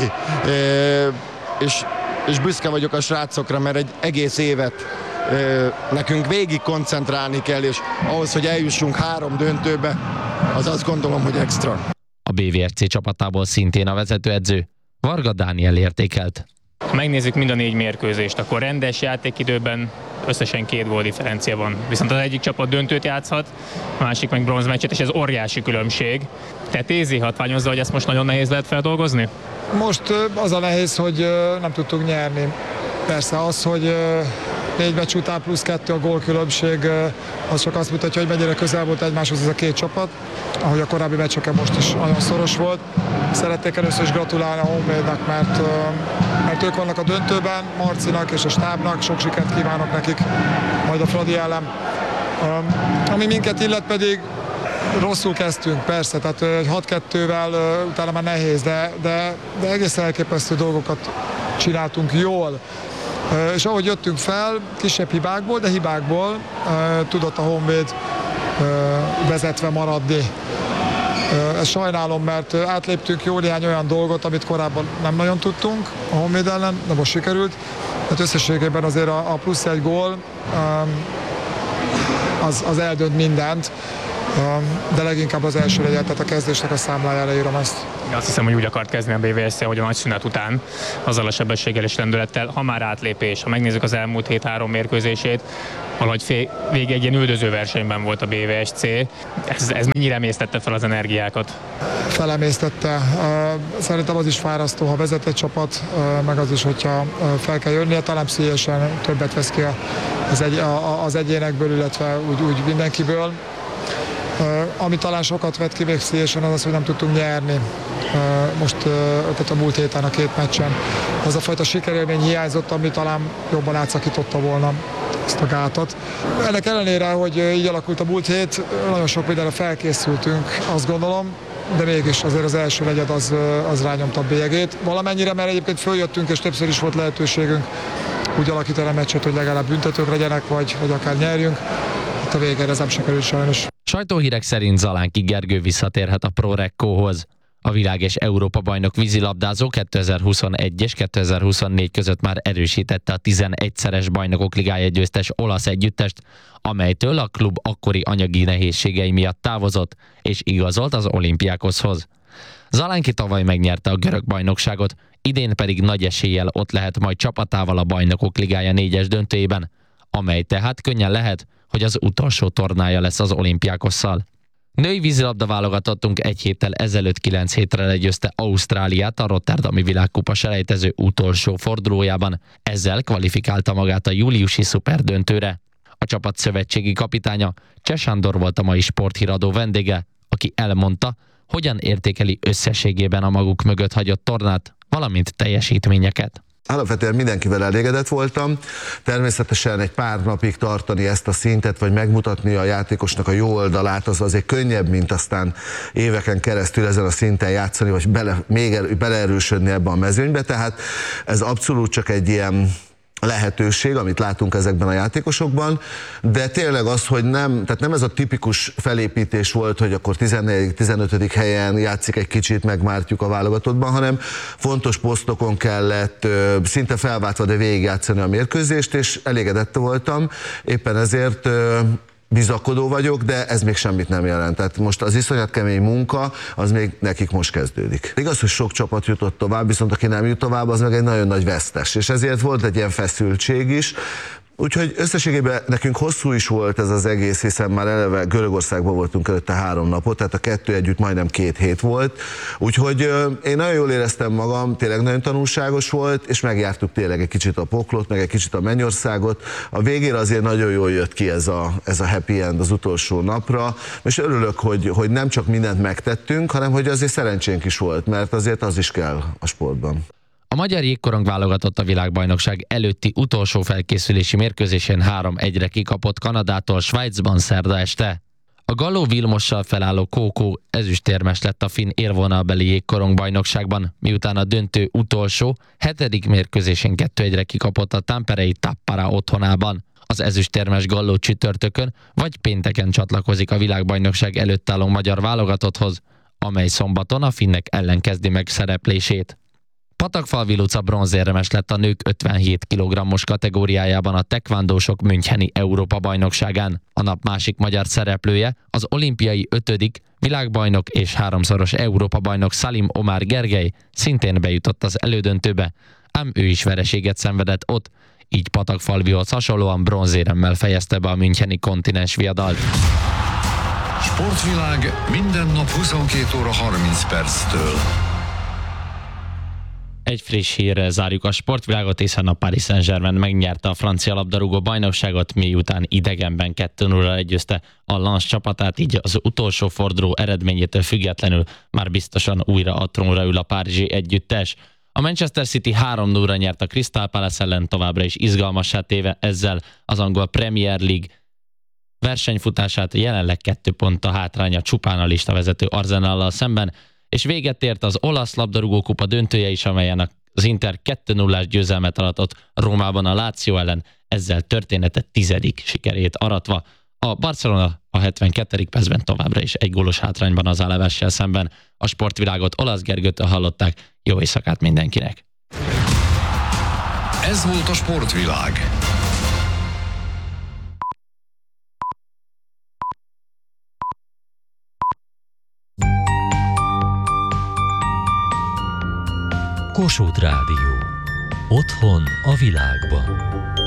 [SPEAKER 21] és, és büszke vagyok a srácokra, mert egy egész évet nekünk végig koncentrálni kell, és ahhoz, hogy eljussunk három döntőbe, az azt gondolom, hogy extra.
[SPEAKER 11] A bé vé er cé csapatából szintén a vezetőedző Varga Dániel értékelt.
[SPEAKER 20] Ha megnézzük mind a négy mérkőzést, akkor rendes játékidőben összesen két gól differencia van. Viszont az egyik csapat döntőt játszhat, a másik meg bronzmeccset, és ez óriási különbség. Te Tézi hatványozza, hogy ezt most nagyon nehéz lehet feldolgozni?
[SPEAKER 1] Most az a nehéz, hogy nem tudtunk nyerni. Persze az, hogy négy meccs után plusz kettő a gólkülönbség, az csak azt mutatja, hogy mennyire közel volt egymáshoz ez a két csapat. Ahogy a korábbi meccseken most is nagyon szoros volt. Szeretnék először is gratulálni a Honvédnak, mert, mert ők vannak a döntőben, Marcinak és a stábnak, sok sikert kívánok nekik, majd a Fradi ellen. Ami minket illet pedig, rosszul kezdtünk, persze, tehát hat kettővel utána már nehéz, de, de, de egészen elképesztő dolgokat csináltunk jól. És ahogy jöttünk fel, kisebb hibákból, de hibákból tudott a Honvéd vezetve maradni. Ezt sajnálom, mert átléptünk jó néhány olyan dolgot, amit korábban nem nagyon tudtunk a Honvéd ellen, de most sikerült. Hát összességében azért a, a plusz egy gól az, az eldönt mindent, de leginkább az első legyen, tehát a kezdésnek a számlájára írom ezt.
[SPEAKER 20] Azt hiszem, hogy úgy akart kezdeni a bé vé es cé, hogy a nagy szünet után, azzal a sebességgel és lendülettel, ha már átlépés, ha megnézzük az elmúlt hét három mérkőzését, valahogy fél, végig egy ilyen üldöző versenyben volt a bé vé es cé. Ez, ez mennyire emésztette fel az energiákat?
[SPEAKER 1] Felemésztette. Szerintem az is fárasztó, ha vezet egy csapat, meg az is, hogyha fel kell jönnie, talán pszichésen többet vesz ki az, egy, az egyénekből, illetve úgy, úgy mindenkiből. Uh, ami talán sokat vett ki még pszichésen, az az, hogy nem tudtunk nyerni. Uh, most uh, tehát a múlt héten a két meccsen. Az a fajta sikerélmény hiányzott, ami talán jobban átszakította volna ezt a gátat. Ennek ellenére, hogy így alakult a múlt hét, nagyon sok mindenre felkészültünk, azt gondolom, de mégis azért az első negyed az, az rányomta a bélyegét. Valamennyire, mert egyébként följöttünk, és többször is volt lehetőségünk úgy alakítani a meccset, hogy legalább büntetők legyenek, vagy, vagy akár nyerjünk. A végére ez nem sikerült sajnos.
[SPEAKER 11] Sajtóhírek szerint Zalánki Gergő visszatérhet a Pro Reccohoz. A világ és Európa bajnok vízilabdázó kétezer-huszonegy és kétezer-huszonnégy között már erősítette a tizenegyszeres bajnokok ligája győztes olasz együttest, amelytől a klub akkori anyagi nehézségei miatt távozott, és igazolt az Olympiakoshoz. Zalánki tavaly megnyerte a görög bajnokságot, idén pedig nagy eséllyel ott lehet majd csapatával a bajnokok ligája négyes döntőjében, amely tehát könnyen lehet, hogy az utolsó tornája lesz az Olympiakosszal. Női vízilabda válogatottunk egy héttel ezelőtt kilenc hétre legyőzte Ausztráliát a Rotterdami világkupa selejtező utolsó fordulójában, ezzel kvalifikálta magát a júliusi szuperdöntőre. A csapat szövetségi kapitánya Cseh Sándor volt a mai sporthíradó vendége, aki elmondta, hogyan értékeli összességében a maguk mögött hagyott tornát, valamint teljesítményeket.
[SPEAKER 22] Alapvetően mindenkivel elégedett voltam. Természetesen egy pár napig tartani ezt a szintet, vagy megmutatni a játékosnak a jó oldalát, az azért könnyebb, mint aztán éveken keresztül ezen a szinten játszani, vagy bele, még el, beleerősödni ebbe a mezőnybe. Tehát ez abszolút csak egy ilyen lehetőség, amit látunk ezekben a játékosokban, de tényleg az, hogy nem, tehát nem ez a tipikus felépítés volt, hogy akkor tizennegyedik tizenötödik helyen játszik egy kicsit, megmártjuk a válogatottban, hanem fontos posztokon kellett szinte felváltva, de végigjátszani a mérkőzést, és elégedett voltam, éppen ezért bizakodó vagyok, de ez még semmit nem jelent. Tehát most az iszonyat kemény munka, az még nekik most kezdődik. Igaz, hogy sok csapat jutott tovább, viszont aki nem jut tovább, az meg egy nagyon nagy vesztes. És ezért volt egy ilyen feszültség is. Úgyhogy összességében nekünk hosszú is volt ez az egész, hiszen már eleve Görögországban voltunk előtte három napot, tehát a kettő együtt majdnem két hét volt. Úgyhogy én nagyon jól éreztem magam, tényleg nagyon tanulságos volt, és megjártuk tényleg egy kicsit a poklot, meg egy kicsit a Mennyországot. A végére azért nagyon jól jött ki ez a, ez a happy end az utolsó napra, és örülök, hogy, hogy nem csak mindent megtettünk, hanem hogy azért szerencsénk is volt, mert azért az is kell a sportban.
[SPEAKER 11] A magyar jégkorong válogatott a világbajnokság előtti utolsó felkészülési mérkőzésén három egyre kikapott Kanadától Svájcban szerda este. A Galló Vilmossal felálló Kókó ezüstérmes lett a finn élvonalbeli jégkorong bajnokságban, miután a döntő utolsó, hetedik mérkőzésén kettő egyre kikapott a tamperei Tappara otthonában. Az ezüstérmes Galló csütörtökön vagy pénteken csatlakozik a világbajnokság előtt álló magyar válogatotthoz, amely szombaton a finnek ellen kezdi meg szereplését. Patakfalvi Luca bronzérmes lett a nők ötvenhét kilogrammos kategóriájában a tekvándósok müncheni Európa-bajnokságán. A nap másik magyar szereplője az olimpiai ötödik világbajnok és háromszoros Európa-bajnok Salim Omar Gergely szintén bejutott az elődöntőbe, ám ő is vereséget szenvedett ott, így patakfalvihoz hasonlóan bronzéremmel fejezte be a müncheni kontinens viadalt.
[SPEAKER 3] Sportvilág minden nap huszonkét óra harminc perctől.
[SPEAKER 11] Egy friss hírrel zárjuk a sportvilágot, hiszen a Paris Saint-Germain megnyerte a francia labdarúgó bajnokságot, miután idegenben kettő nulla legyőzte a Lens csapatát, így az utolsó forduló eredményétől függetlenül már biztosan újra a trónra ül a párizsi együttes. A Manchester City három nulla nyert a Crystal Palace ellen, továbbra is izgalmassá téve ezzel az angol Premier League versenyfutását, jelenleg kettő pont a hátránya csupán a listavezető Arsenallal szemben, és véget ért az olasz labdarúgó kupa döntője is, amelyen az Inter kettő nullás győzelmet aratott Rómában a Lazio ellen, ezzel története tizedik sikerét aratva. A Barcelona a hetvenkettedik percben továbbra is egy gólos hátrányban az Alevessel szemben. A sportvilágot Olasz Gergőtől hallották, jó éjszakát mindenkinek!
[SPEAKER 3] Ez volt a sportvilág.
[SPEAKER 6] Kossuth Rádió. Otthon a világban.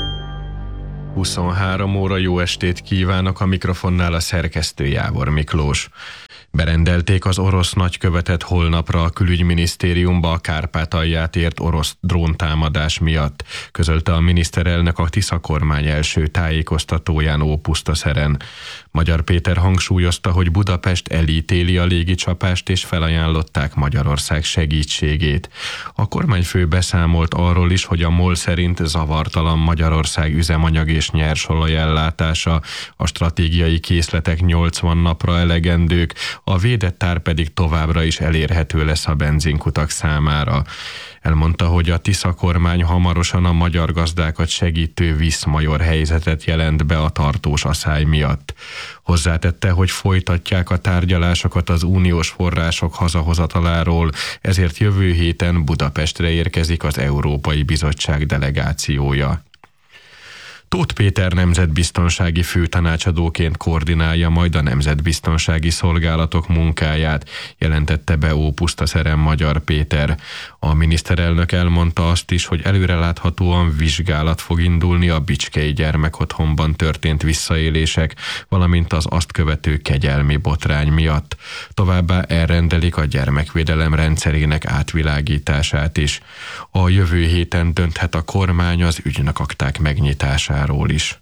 [SPEAKER 4] huszonhárom óra, jó estét kívánok, a mikrofonnál a szerkesztő Jávor Miklós. Berendelték az orosz nagykövetet holnapra a külügyminisztériumba a Kárpátalját ért orosz dróntámadás miatt, közölte a miniszterelnök a Tisza kormány első tájékoztatóján Ópusztaszeren. Magyar Péter hangsúlyozta, hogy Budapest elítéli a légicsapást és felajánlották Magyarország segítségét. A kormányfő beszámolt arról is, hogy a MOL szerint zavartalan Magyarország üzemanyag és nyersolaj ellátása, a stratégiai készletek nyolcvan napra elegendők, a védett tár pedig továbbra is elérhető lesz a benzinkutak számára. Elmondta, hogy a Tisza kormány hamarosan a magyar gazdákat segítő viszmajor helyzetet jelent be a tartós aszály miatt. Hozzátette, hogy folytatják a tárgyalásokat az uniós források hazahozataláról, ezért jövő héten Budapestre érkezik az Európai Bizottság delegációja. Tóth Péter nemzetbiztonsági főtanácsadóként koordinálja majd a nemzetbiztonsági szolgálatok munkáját, jelentette be Ópusztaszeren Magyar Péter. A miniszterelnök elmondta azt is, hogy előreláthatóan vizsgálat fog indulni a Bicskei gyermekotthonban történt visszaélések, valamint az azt követő kegyelmi botrány miatt. Továbbá elrendelik a gyermekvédelem rendszerének átvilágítását is. A jövő héten dönthet a kormány az ügynökakták megnyitásáról is.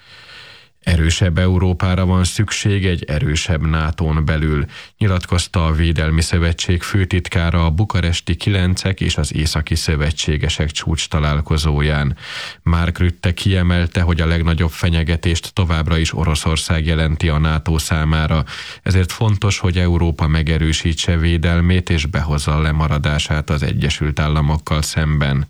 [SPEAKER 4] Erősebb Európára van szükség egy erősebb nátón belül, nyilatkozta a Védelmi Szövetség főtitkára a bukaresti kilencek és az északi szövetségesek csúcs találkozóján. Mark Rutte kiemelte, hogy a legnagyobb fenyegetést továbbra is Oroszország jelenti a NATO számára, ezért fontos, hogy Európa megerősítse védelmét és behozza a lemaradását az Egyesült Államokkal szemben.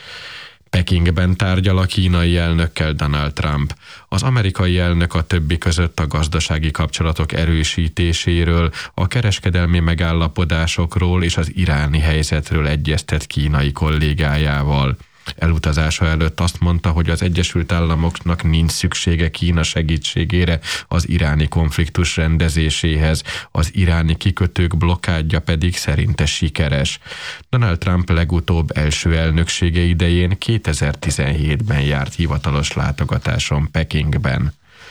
[SPEAKER 4] Pekingben tárgyal a kínai elnökkel Donald Trump. Az amerikai elnök a többi között a gazdasági kapcsolatok erősítéséről, a kereskedelmi megállapodásokról és az iráni helyzetről egyeztet kínai kollégájával. Elutazása előtt azt mondta, hogy az Egyesült Államoknak nincs szüksége Kína segítségére az iráni konfliktus rendezéséhez, az iráni kikötők blokkádja pedig szerinte sikeres. Donald Trump legutóbb első elnöksége idején kétezer-tizenhétben járt hivatalos látogatáson Pekingben.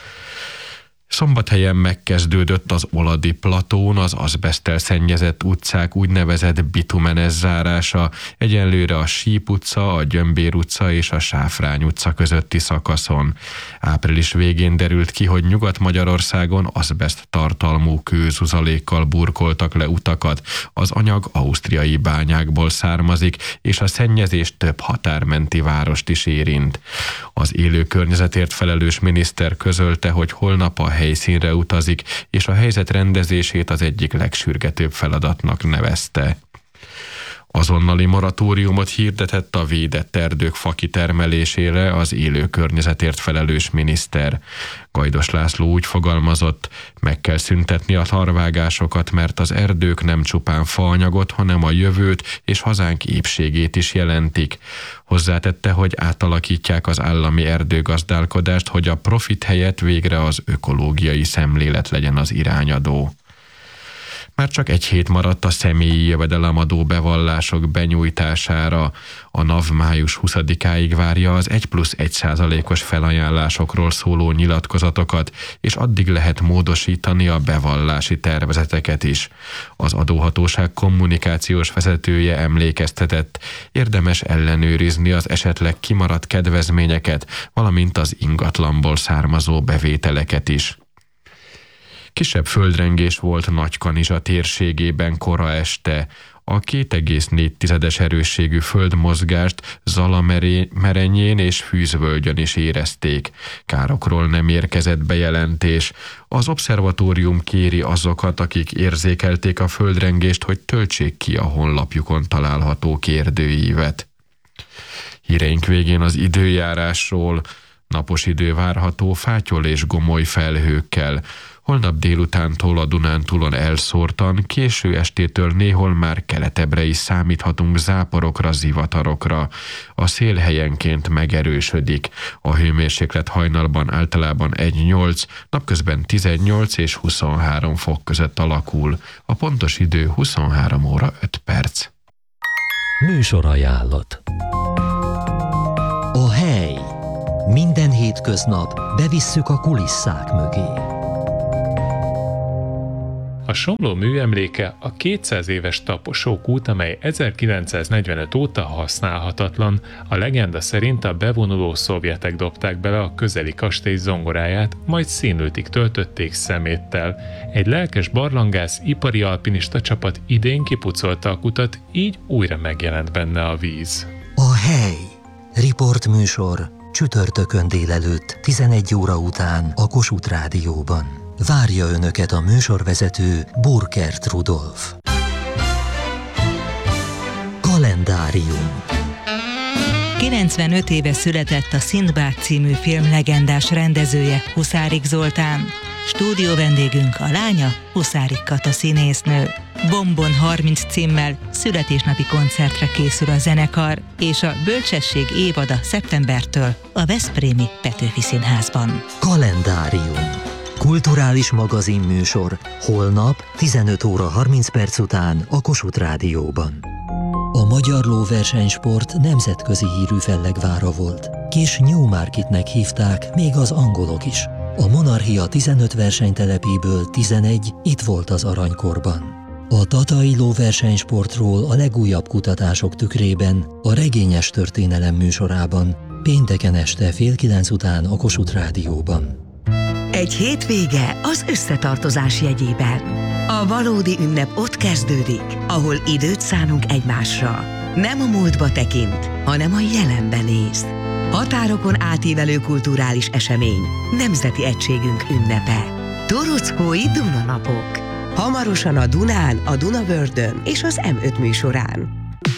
[SPEAKER 4] Szombathelyen megkezdődött az Oladi platón, az azbeszttel szennyezett utcák úgynevezett bitumenes zárása, egyenlőre a Síp utca, a Gyömbér utca és a Sáfrány utca közötti szakaszon. Április végén derült ki, hogy Nyugat-Magyarországon azbeszt tartalmú kőzuzalékkal burkoltak le utakat. Az anyag ausztriai bányákból származik, és a szennyezés több határmenti várost is érint. Az élő környezetért felelős miniszter közölte, hogy holnap a helyszínre utazik, és a helyzet rendezését az egyik legsürgetőbb feladatnak nevezte. Azonnali moratóriumot hirdetett a védett erdők fakitermelésére az élő környezetért felelős miniszter. Gajdos László úgy fogalmazott, meg kell szüntetni a tarvágásokat, mert az erdők nem csupán faanyagot, hanem a jövőt és hazánk épségét is jelentik. Hozzátette, hogy átalakítják az állami erdőgazdálkodást, hogy a profit helyett végre az ökológiai szemlélet legyen az irányadó. Már csak egy hét maradt a személyi jövedelemadó bevallások benyújtására. A NAV május huszadikáig várja az egy plusz egy százalékos felajánlásokról szóló nyilatkozatokat, és addig lehet módosítani a bevallási tervezeteket is. Az adóhatóság kommunikációs vezetője emlékeztetett, érdemes ellenőrizni az esetleg kimaradt kedvezményeket, valamint az ingatlanból származó bevételeket is. Kisebb földrengés volt Nagykanizsa térségében kora este. A két egész négy erősségű földmozgást Zalamerenyén és Fűzvölgyön is érezték. Károkról nem érkezett bejelentés. Az obszervatórium kéri azokat, akik érzékelték a földrengést, hogy töltsék ki a honlapjukon található kérdőívet. Híreink végén az időjárásról. Napos idő várható fátyol és gomoly felhőkkel. Holnap délutántól a Dunántúlon elszórtan, késő estétől néhol már keletebbre is számíthatunk záporokra, zivatarokra. A szél helyenként megerősödik. A hőmérséklet hajnalban általában egy nyolc, napközben tizennyolc és huszonhárom fok között alakul. A pontos idő huszonhárom óra öt perc.
[SPEAKER 6] Műsorajánlat. A hely. Minden hétköznap bevisszük a kulisszák mögé.
[SPEAKER 2] A Somló műemléke a kétszáz éves taposók út, amely ezerkilencszáznegyvenöt óta használhatatlan. A legenda szerint a bevonuló szovjetek dobták bele a közeli kastély zongoráját, majd színlőtig töltötték szeméttel. Egy lelkes barlangász, ipari alpinista csapat idén kipucolta a kutat, így újra megjelent benne a víz.
[SPEAKER 6] A hely. Riportműsor csütörtökön délelőtt tizenegy óra után a Kossuth Rádióban. Várja Önöket a műsorvezető Burkert Rudolf. Kalendárium.
[SPEAKER 5] kilencvenöt éve született a Szindbád című film legendás rendezője, Huszárik Zoltán. Stúdió vendégünk a lánya, Huszárik Kata színésznő. Bombon harminc címmel születésnapi koncertre készül a zenekar, és a Bölcsesség évada szeptembertől a veszprémi Petőfi Színházban.
[SPEAKER 6] Kalendárium. Kulturális magazinműsor holnap tizenöt óra harminc perc után a Kossuth Rádióban. A magyar lóversenysport nemzetközi hírű fellegvára volt. Kis Newmarketnek hívták még az angolok is. A Monarchia tizenöt versenytelepéből tizenegy itt volt az aranykorban. A tatai lóversenysportról a legújabb kutatások tükrében a Regényes Történelem műsorában pénteken este fél kilenc után a Kossuth Rádióban.
[SPEAKER 10] Egy hétvége az összetartozás jegyében. A valódi ünnep ott kezdődik, ahol időt szánunk egymásra. Nem a múltba tekint, hanem a jelenben néz. Határokon átívelő kulturális esemény, nemzeti egységünk ünnepe. Torockói Dunanapok. Hamarosan a Dunán, a Dunavördön és az em öt műsorán.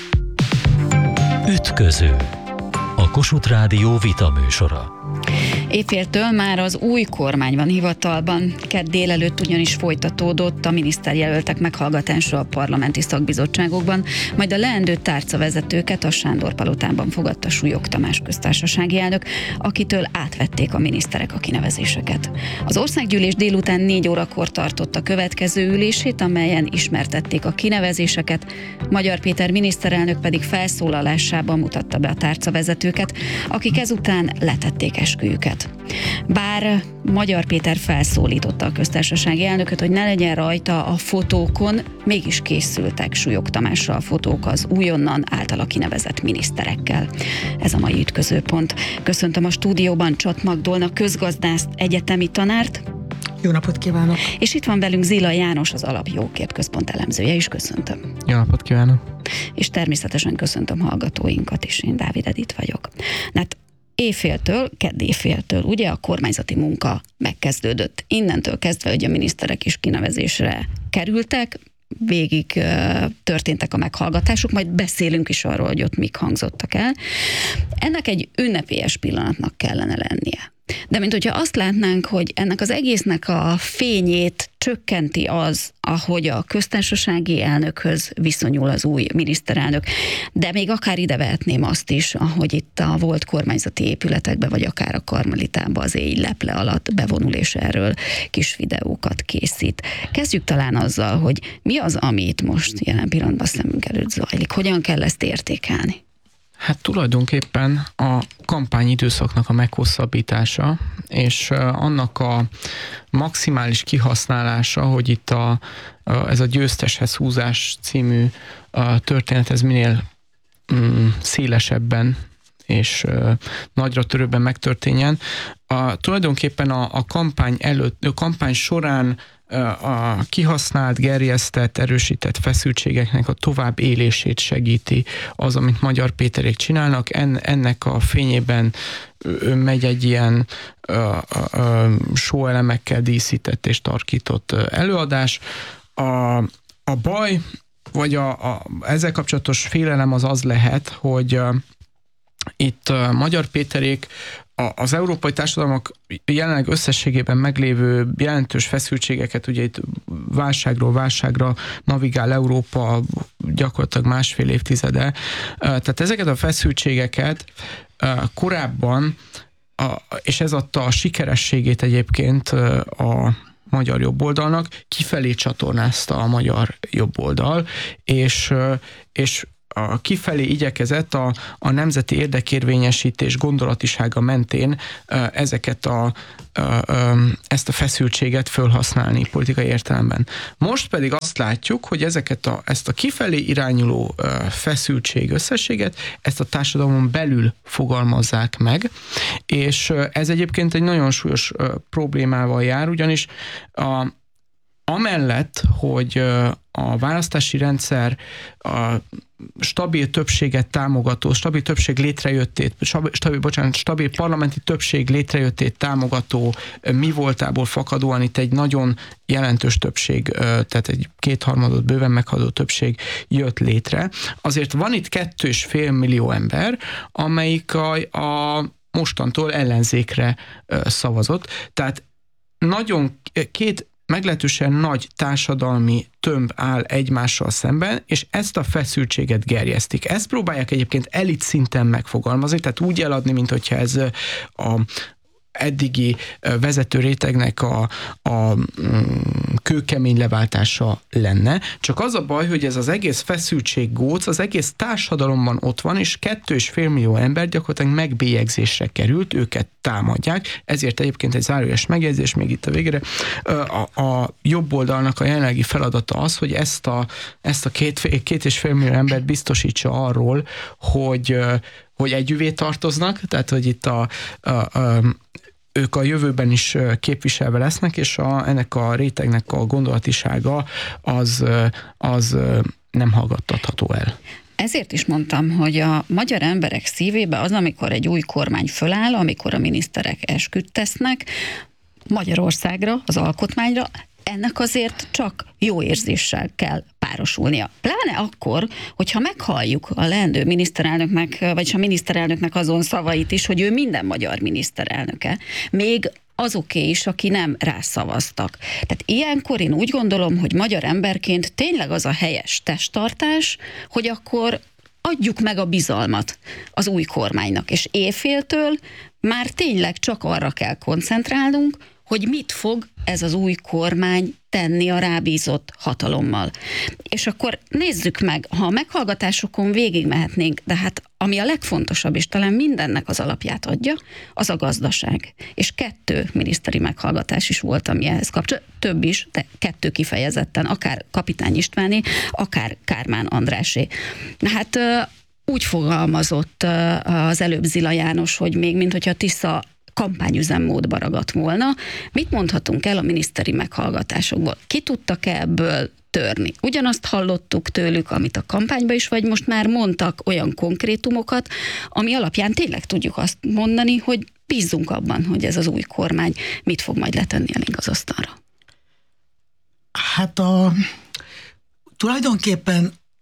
[SPEAKER 6] Ütköző. A Kossuth Rádió vita műsora.
[SPEAKER 23] Éjféltől már az új kormány van hivatalban. Kedd délelőtt ugyanis folytatódott a miniszterjelöltek meghallgatása a parlamenti szakbizottságokban, majd a leendő tárcavezetőket a Sándor-palotában fogadta Súlyog Tamás köztársasági elnök, akitől átvették a miniszterek a kinevezéseket. Az országgyűlés délután négy órakor tartott a következő ülését, amelyen ismertették a kinevezéseket, Magyar Péter miniszterelnök pedig felszólalásában mutatta be a tárcavezetőket, akik ezután letették esküjüket. Bár Magyar Péter felszólította a köztársasági elnököt, hogy ne legyen rajta a fotókon, mégis készültek Súlyog Tamásra a fotók az újonnan általa kinevezett miniszterekkel. Ez a mai ütközőpont. Köszöntöm a stúdióban Csat Magdolna közgazdászt, egyetemi tanárt.
[SPEAKER 24] Jó napot kívánok!
[SPEAKER 23] És itt van velünk Zila János, az Alapjókért Központ elemzője is, köszöntöm.
[SPEAKER 24] Jó napot kívánok!
[SPEAKER 23] És természetesen köszöntöm hallgatóinkat is, én Dávid Edith vagyok. Hát éjféltől, kedd éjféltől, ugye a kormányzati munka megkezdődött. Innentől kezdve, hogy a miniszterek is kinevezésre kerültek, végig uh, történtek a meghallgatások, majd beszélünk is arról, hogy ott mik hangzottak el. Ennek egy ünnepélyes pillanatnak kellene lennie. De mint hogyha azt látnánk, hogy ennek az egésznek a fényét csökkenti az, ahogy a köztársasági elnökhöz viszonyul az új miniszterelnök. De még akár ide vehetném azt is, ahogy itt a volt kormányzati épületekbe, vagy akár a Karmelitába az éj leple alatt bevonul, és erről kis videókat készít. Kezdjük talán azzal, hogy mi az, ami itt most jelen pillanatban szemünk előtt zajlik. Hogyan kell ezt értékelni?
[SPEAKER 24] Hát tulajdonképpen a kampányidőszaknak a meghosszabbítása, és annak a maximális kihasználása, hogy itt a, a, ez a győzteshez húzás című a történet, ez minél mm, szélesebben és uh, nagyra törőbben megtörténjen. A, tulajdonképpen a, a kampány előtt, a kampány során a kihasznált, gerjesztett, erősített feszültségeknek a tovább élését segíti az, amit Magyar Péterék csinálnak. En, ennek a fényében megy egy ilyen show elemekkel díszített és tarkított előadás. A, a baj, vagy a, a, ezzel kapcsolatos félelem az az lehet, hogy uh, itt uh, Magyar Péterék az európai társadalmak jelenleg összességében meglévő jelentős feszültségeket, ugye itt válságról válságra navigál Európa gyakorlatilag másfél évtizede. Tehát ezeket a feszültségeket korábban, és ez adta a sikerességét egyébként a magyar jobboldalnak, kifelé csatornázta a magyar jobboldal, és, és a kifelé igyekezett a, a nemzeti érdekérvényesítés gondolatisága mentén ezeket a, ezt a feszültséget fölhasználni politikai értelemben. Most pedig azt látjuk, hogy ezeket a, ezt a kifelé irányuló feszültség összességet, ezt a társadalmon belül fogalmazzák meg, és ez egyébként egy nagyon súlyos problémával jár, ugyanis a, amellett, hogy a választási rendszer a stabil többséget támogató, stabil többség létrejöttét, stabil, bocsánat, stabil parlamenti többség létrejöttét támogató mi voltából fakadóan itt egy nagyon jelentős többség, tehát egy kétharmadot bőven meghaladó többség jött létre. Azért van itt kettő és fél millió ember, amelyik a, a mostantól ellenzékre szavazott. Tehát nagyon két meglehetősen nagy társadalmi tömb áll egymással szemben, és ezt a feszültséget gerjesztik. Ezt próbálják egyébként elit szinten megfogalmazni, tehát úgy eladni, mint hogyha ez a eddigi vezető rétegnek a, a kőkemény leváltása lenne. Csak az a baj, hogy ez az egész feszültséggóc az egész társadalomban ott van, és kettő és fél millió ember gyakorlatilag megbélyegzésre került, őket támadják. Ezért egyébként egy zárójeles megjegyzés még itt a végére. A, a jobb oldalnak a jelenlegi feladata az, hogy ezt a, ezt a két, két és fél millió embert biztosítsa arról, hogy hogy együvé tartoznak, tehát hogy itt a, a, a ők a jövőben is képviselve lesznek, és a, ennek a rétegnek a gondolatisága az, az nem hallgattatható el.
[SPEAKER 23] Ezért is mondtam, hogy a magyar emberek szívébe az, amikor egy új kormány föláll, amikor a miniszterek esküt tesznek Magyarországra, az alkotmányra, ennek azért csak jó érzéssel kell párosulnia. Pláne akkor, hogyha meghalljuk a leendő miniszterelnöknek, vagyis a miniszterelnöknek azon szavait is, hogy ő minden magyar miniszterelnöke, még azoké is, aki nem rászavaztak. Tehát ilyenkor én úgy gondolom, hogy magyar emberként tényleg az a helyes testtartás, hogy akkor adjuk meg a bizalmat az új kormánynak, és éjféltől már tényleg csak arra kell koncentrálnunk, hogy mit fog ez az új kormány tenni a rábízott hatalommal. És akkor nézzük meg, ha a meghallgatásokon végigmehetnénk, de hát ami a legfontosabb, és talán mindennek az alapját adja, az a gazdaság. És kettő miniszteri meghallgatás is volt, ami ehhez kapcsolatban, több is, de kettő kifejezetten, akár Kapitány Istváné, akár Kármán Andrásé. Na hát úgy fogalmazott az előbb Zila János, hogy még mint hogyha Tisza kampányüzemmódba ragadt volna. Mit mondhatunk el a miniszteri meghallgatásokból? Ki tudtak-e ebből törni? Ugyanazt hallottuk tőlük, amit a kampányban is, vagy most már mondtak olyan konkrétumokat, ami alapján tényleg tudjuk azt mondani, hogy bízzunk abban, hogy ez az új kormány mit fog majd letenni elénk az asztalra.
[SPEAKER 7] Hát a, tulajdonképpen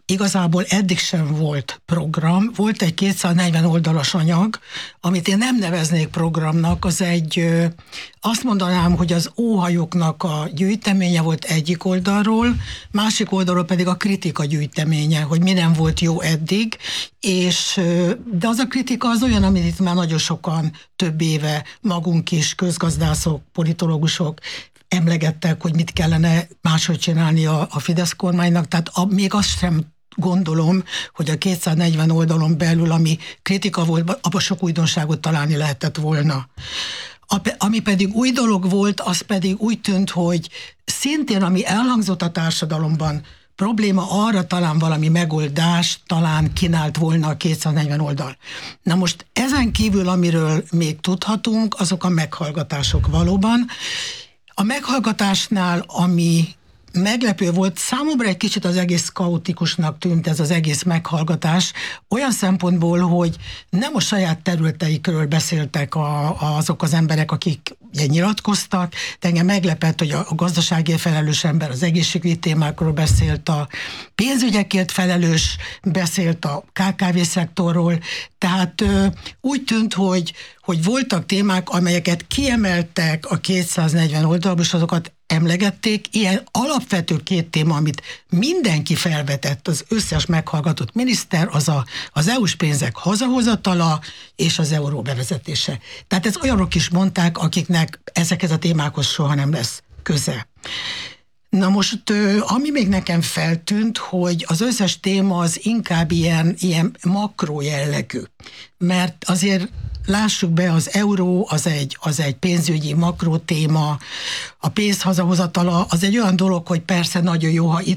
[SPEAKER 7] igazából eddig sem volt program. Volt egy kétszáznegyven oldalas anyag, amit én nem neveznék programnak, az egy, azt mondanám, hogy az óhajoknak a gyűjteménye volt egyik oldalról, másik oldalról pedig a kritika gyűjteménye, hogy mi nem volt jó eddig, és, de az a kritika az olyan, amit itt már nagyon sokan több éve magunk is, közgazdászok, politológusok emlegettek, hogy mit kellene máshogy csinálni a, a Fidesz kormánynak, tehát a, még azt sem gondolom, hogy a kétszáznegyven oldalon belül, ami kritika volt, abban sok újdonságot találni lehetett volna. A, ami pedig új dolog volt, az pedig úgy tűnt, hogy szintén, ami elhangzott a társadalomban, probléma, arra talán valami megoldás talán kínált volna a kétszáznegyven oldal. Na most ezen kívül, amiről még tudhatunk, azok a meghallgatások valóban. A meghallgatásnál, ami meglepő volt, számomra egy kicsit az egész kaotikusnak tűnt ez az egész meghallgatás, olyan szempontból, hogy nem a saját területeikről beszéltek a, azok az emberek, akik nyilatkoztak, de engem meglepett, hogy a gazdaságért felelős ember az egészségügyi témákról beszélt, a pénzügyekért felelős beszélt a ká ká vé szektorról, tehát ö, úgy tűnt, hogy, hogy voltak témák, amelyeket kiemeltek a kétszáznegyven oldalból, és azokat emlegették. Ilyen alapvető két téma, amit mindenki felvetett, az összes meghallgatott miniszter, az a, az é u-s pénzek hazahozatala és az euró bevezetése. Tehát ez olyanok is mondták, akiknek ezekhez a témákhoz soha nem lesz köze. Na most, ami még nekem feltűnt, hogy az összes téma az inkább ilyen, ilyen makró jellegű. Mert azért lássuk be, az euró az egy, az egy pénzügyi makró téma, a pénz hazahozatala az egy olyan dolog, hogy persze nagyon jó, ha itt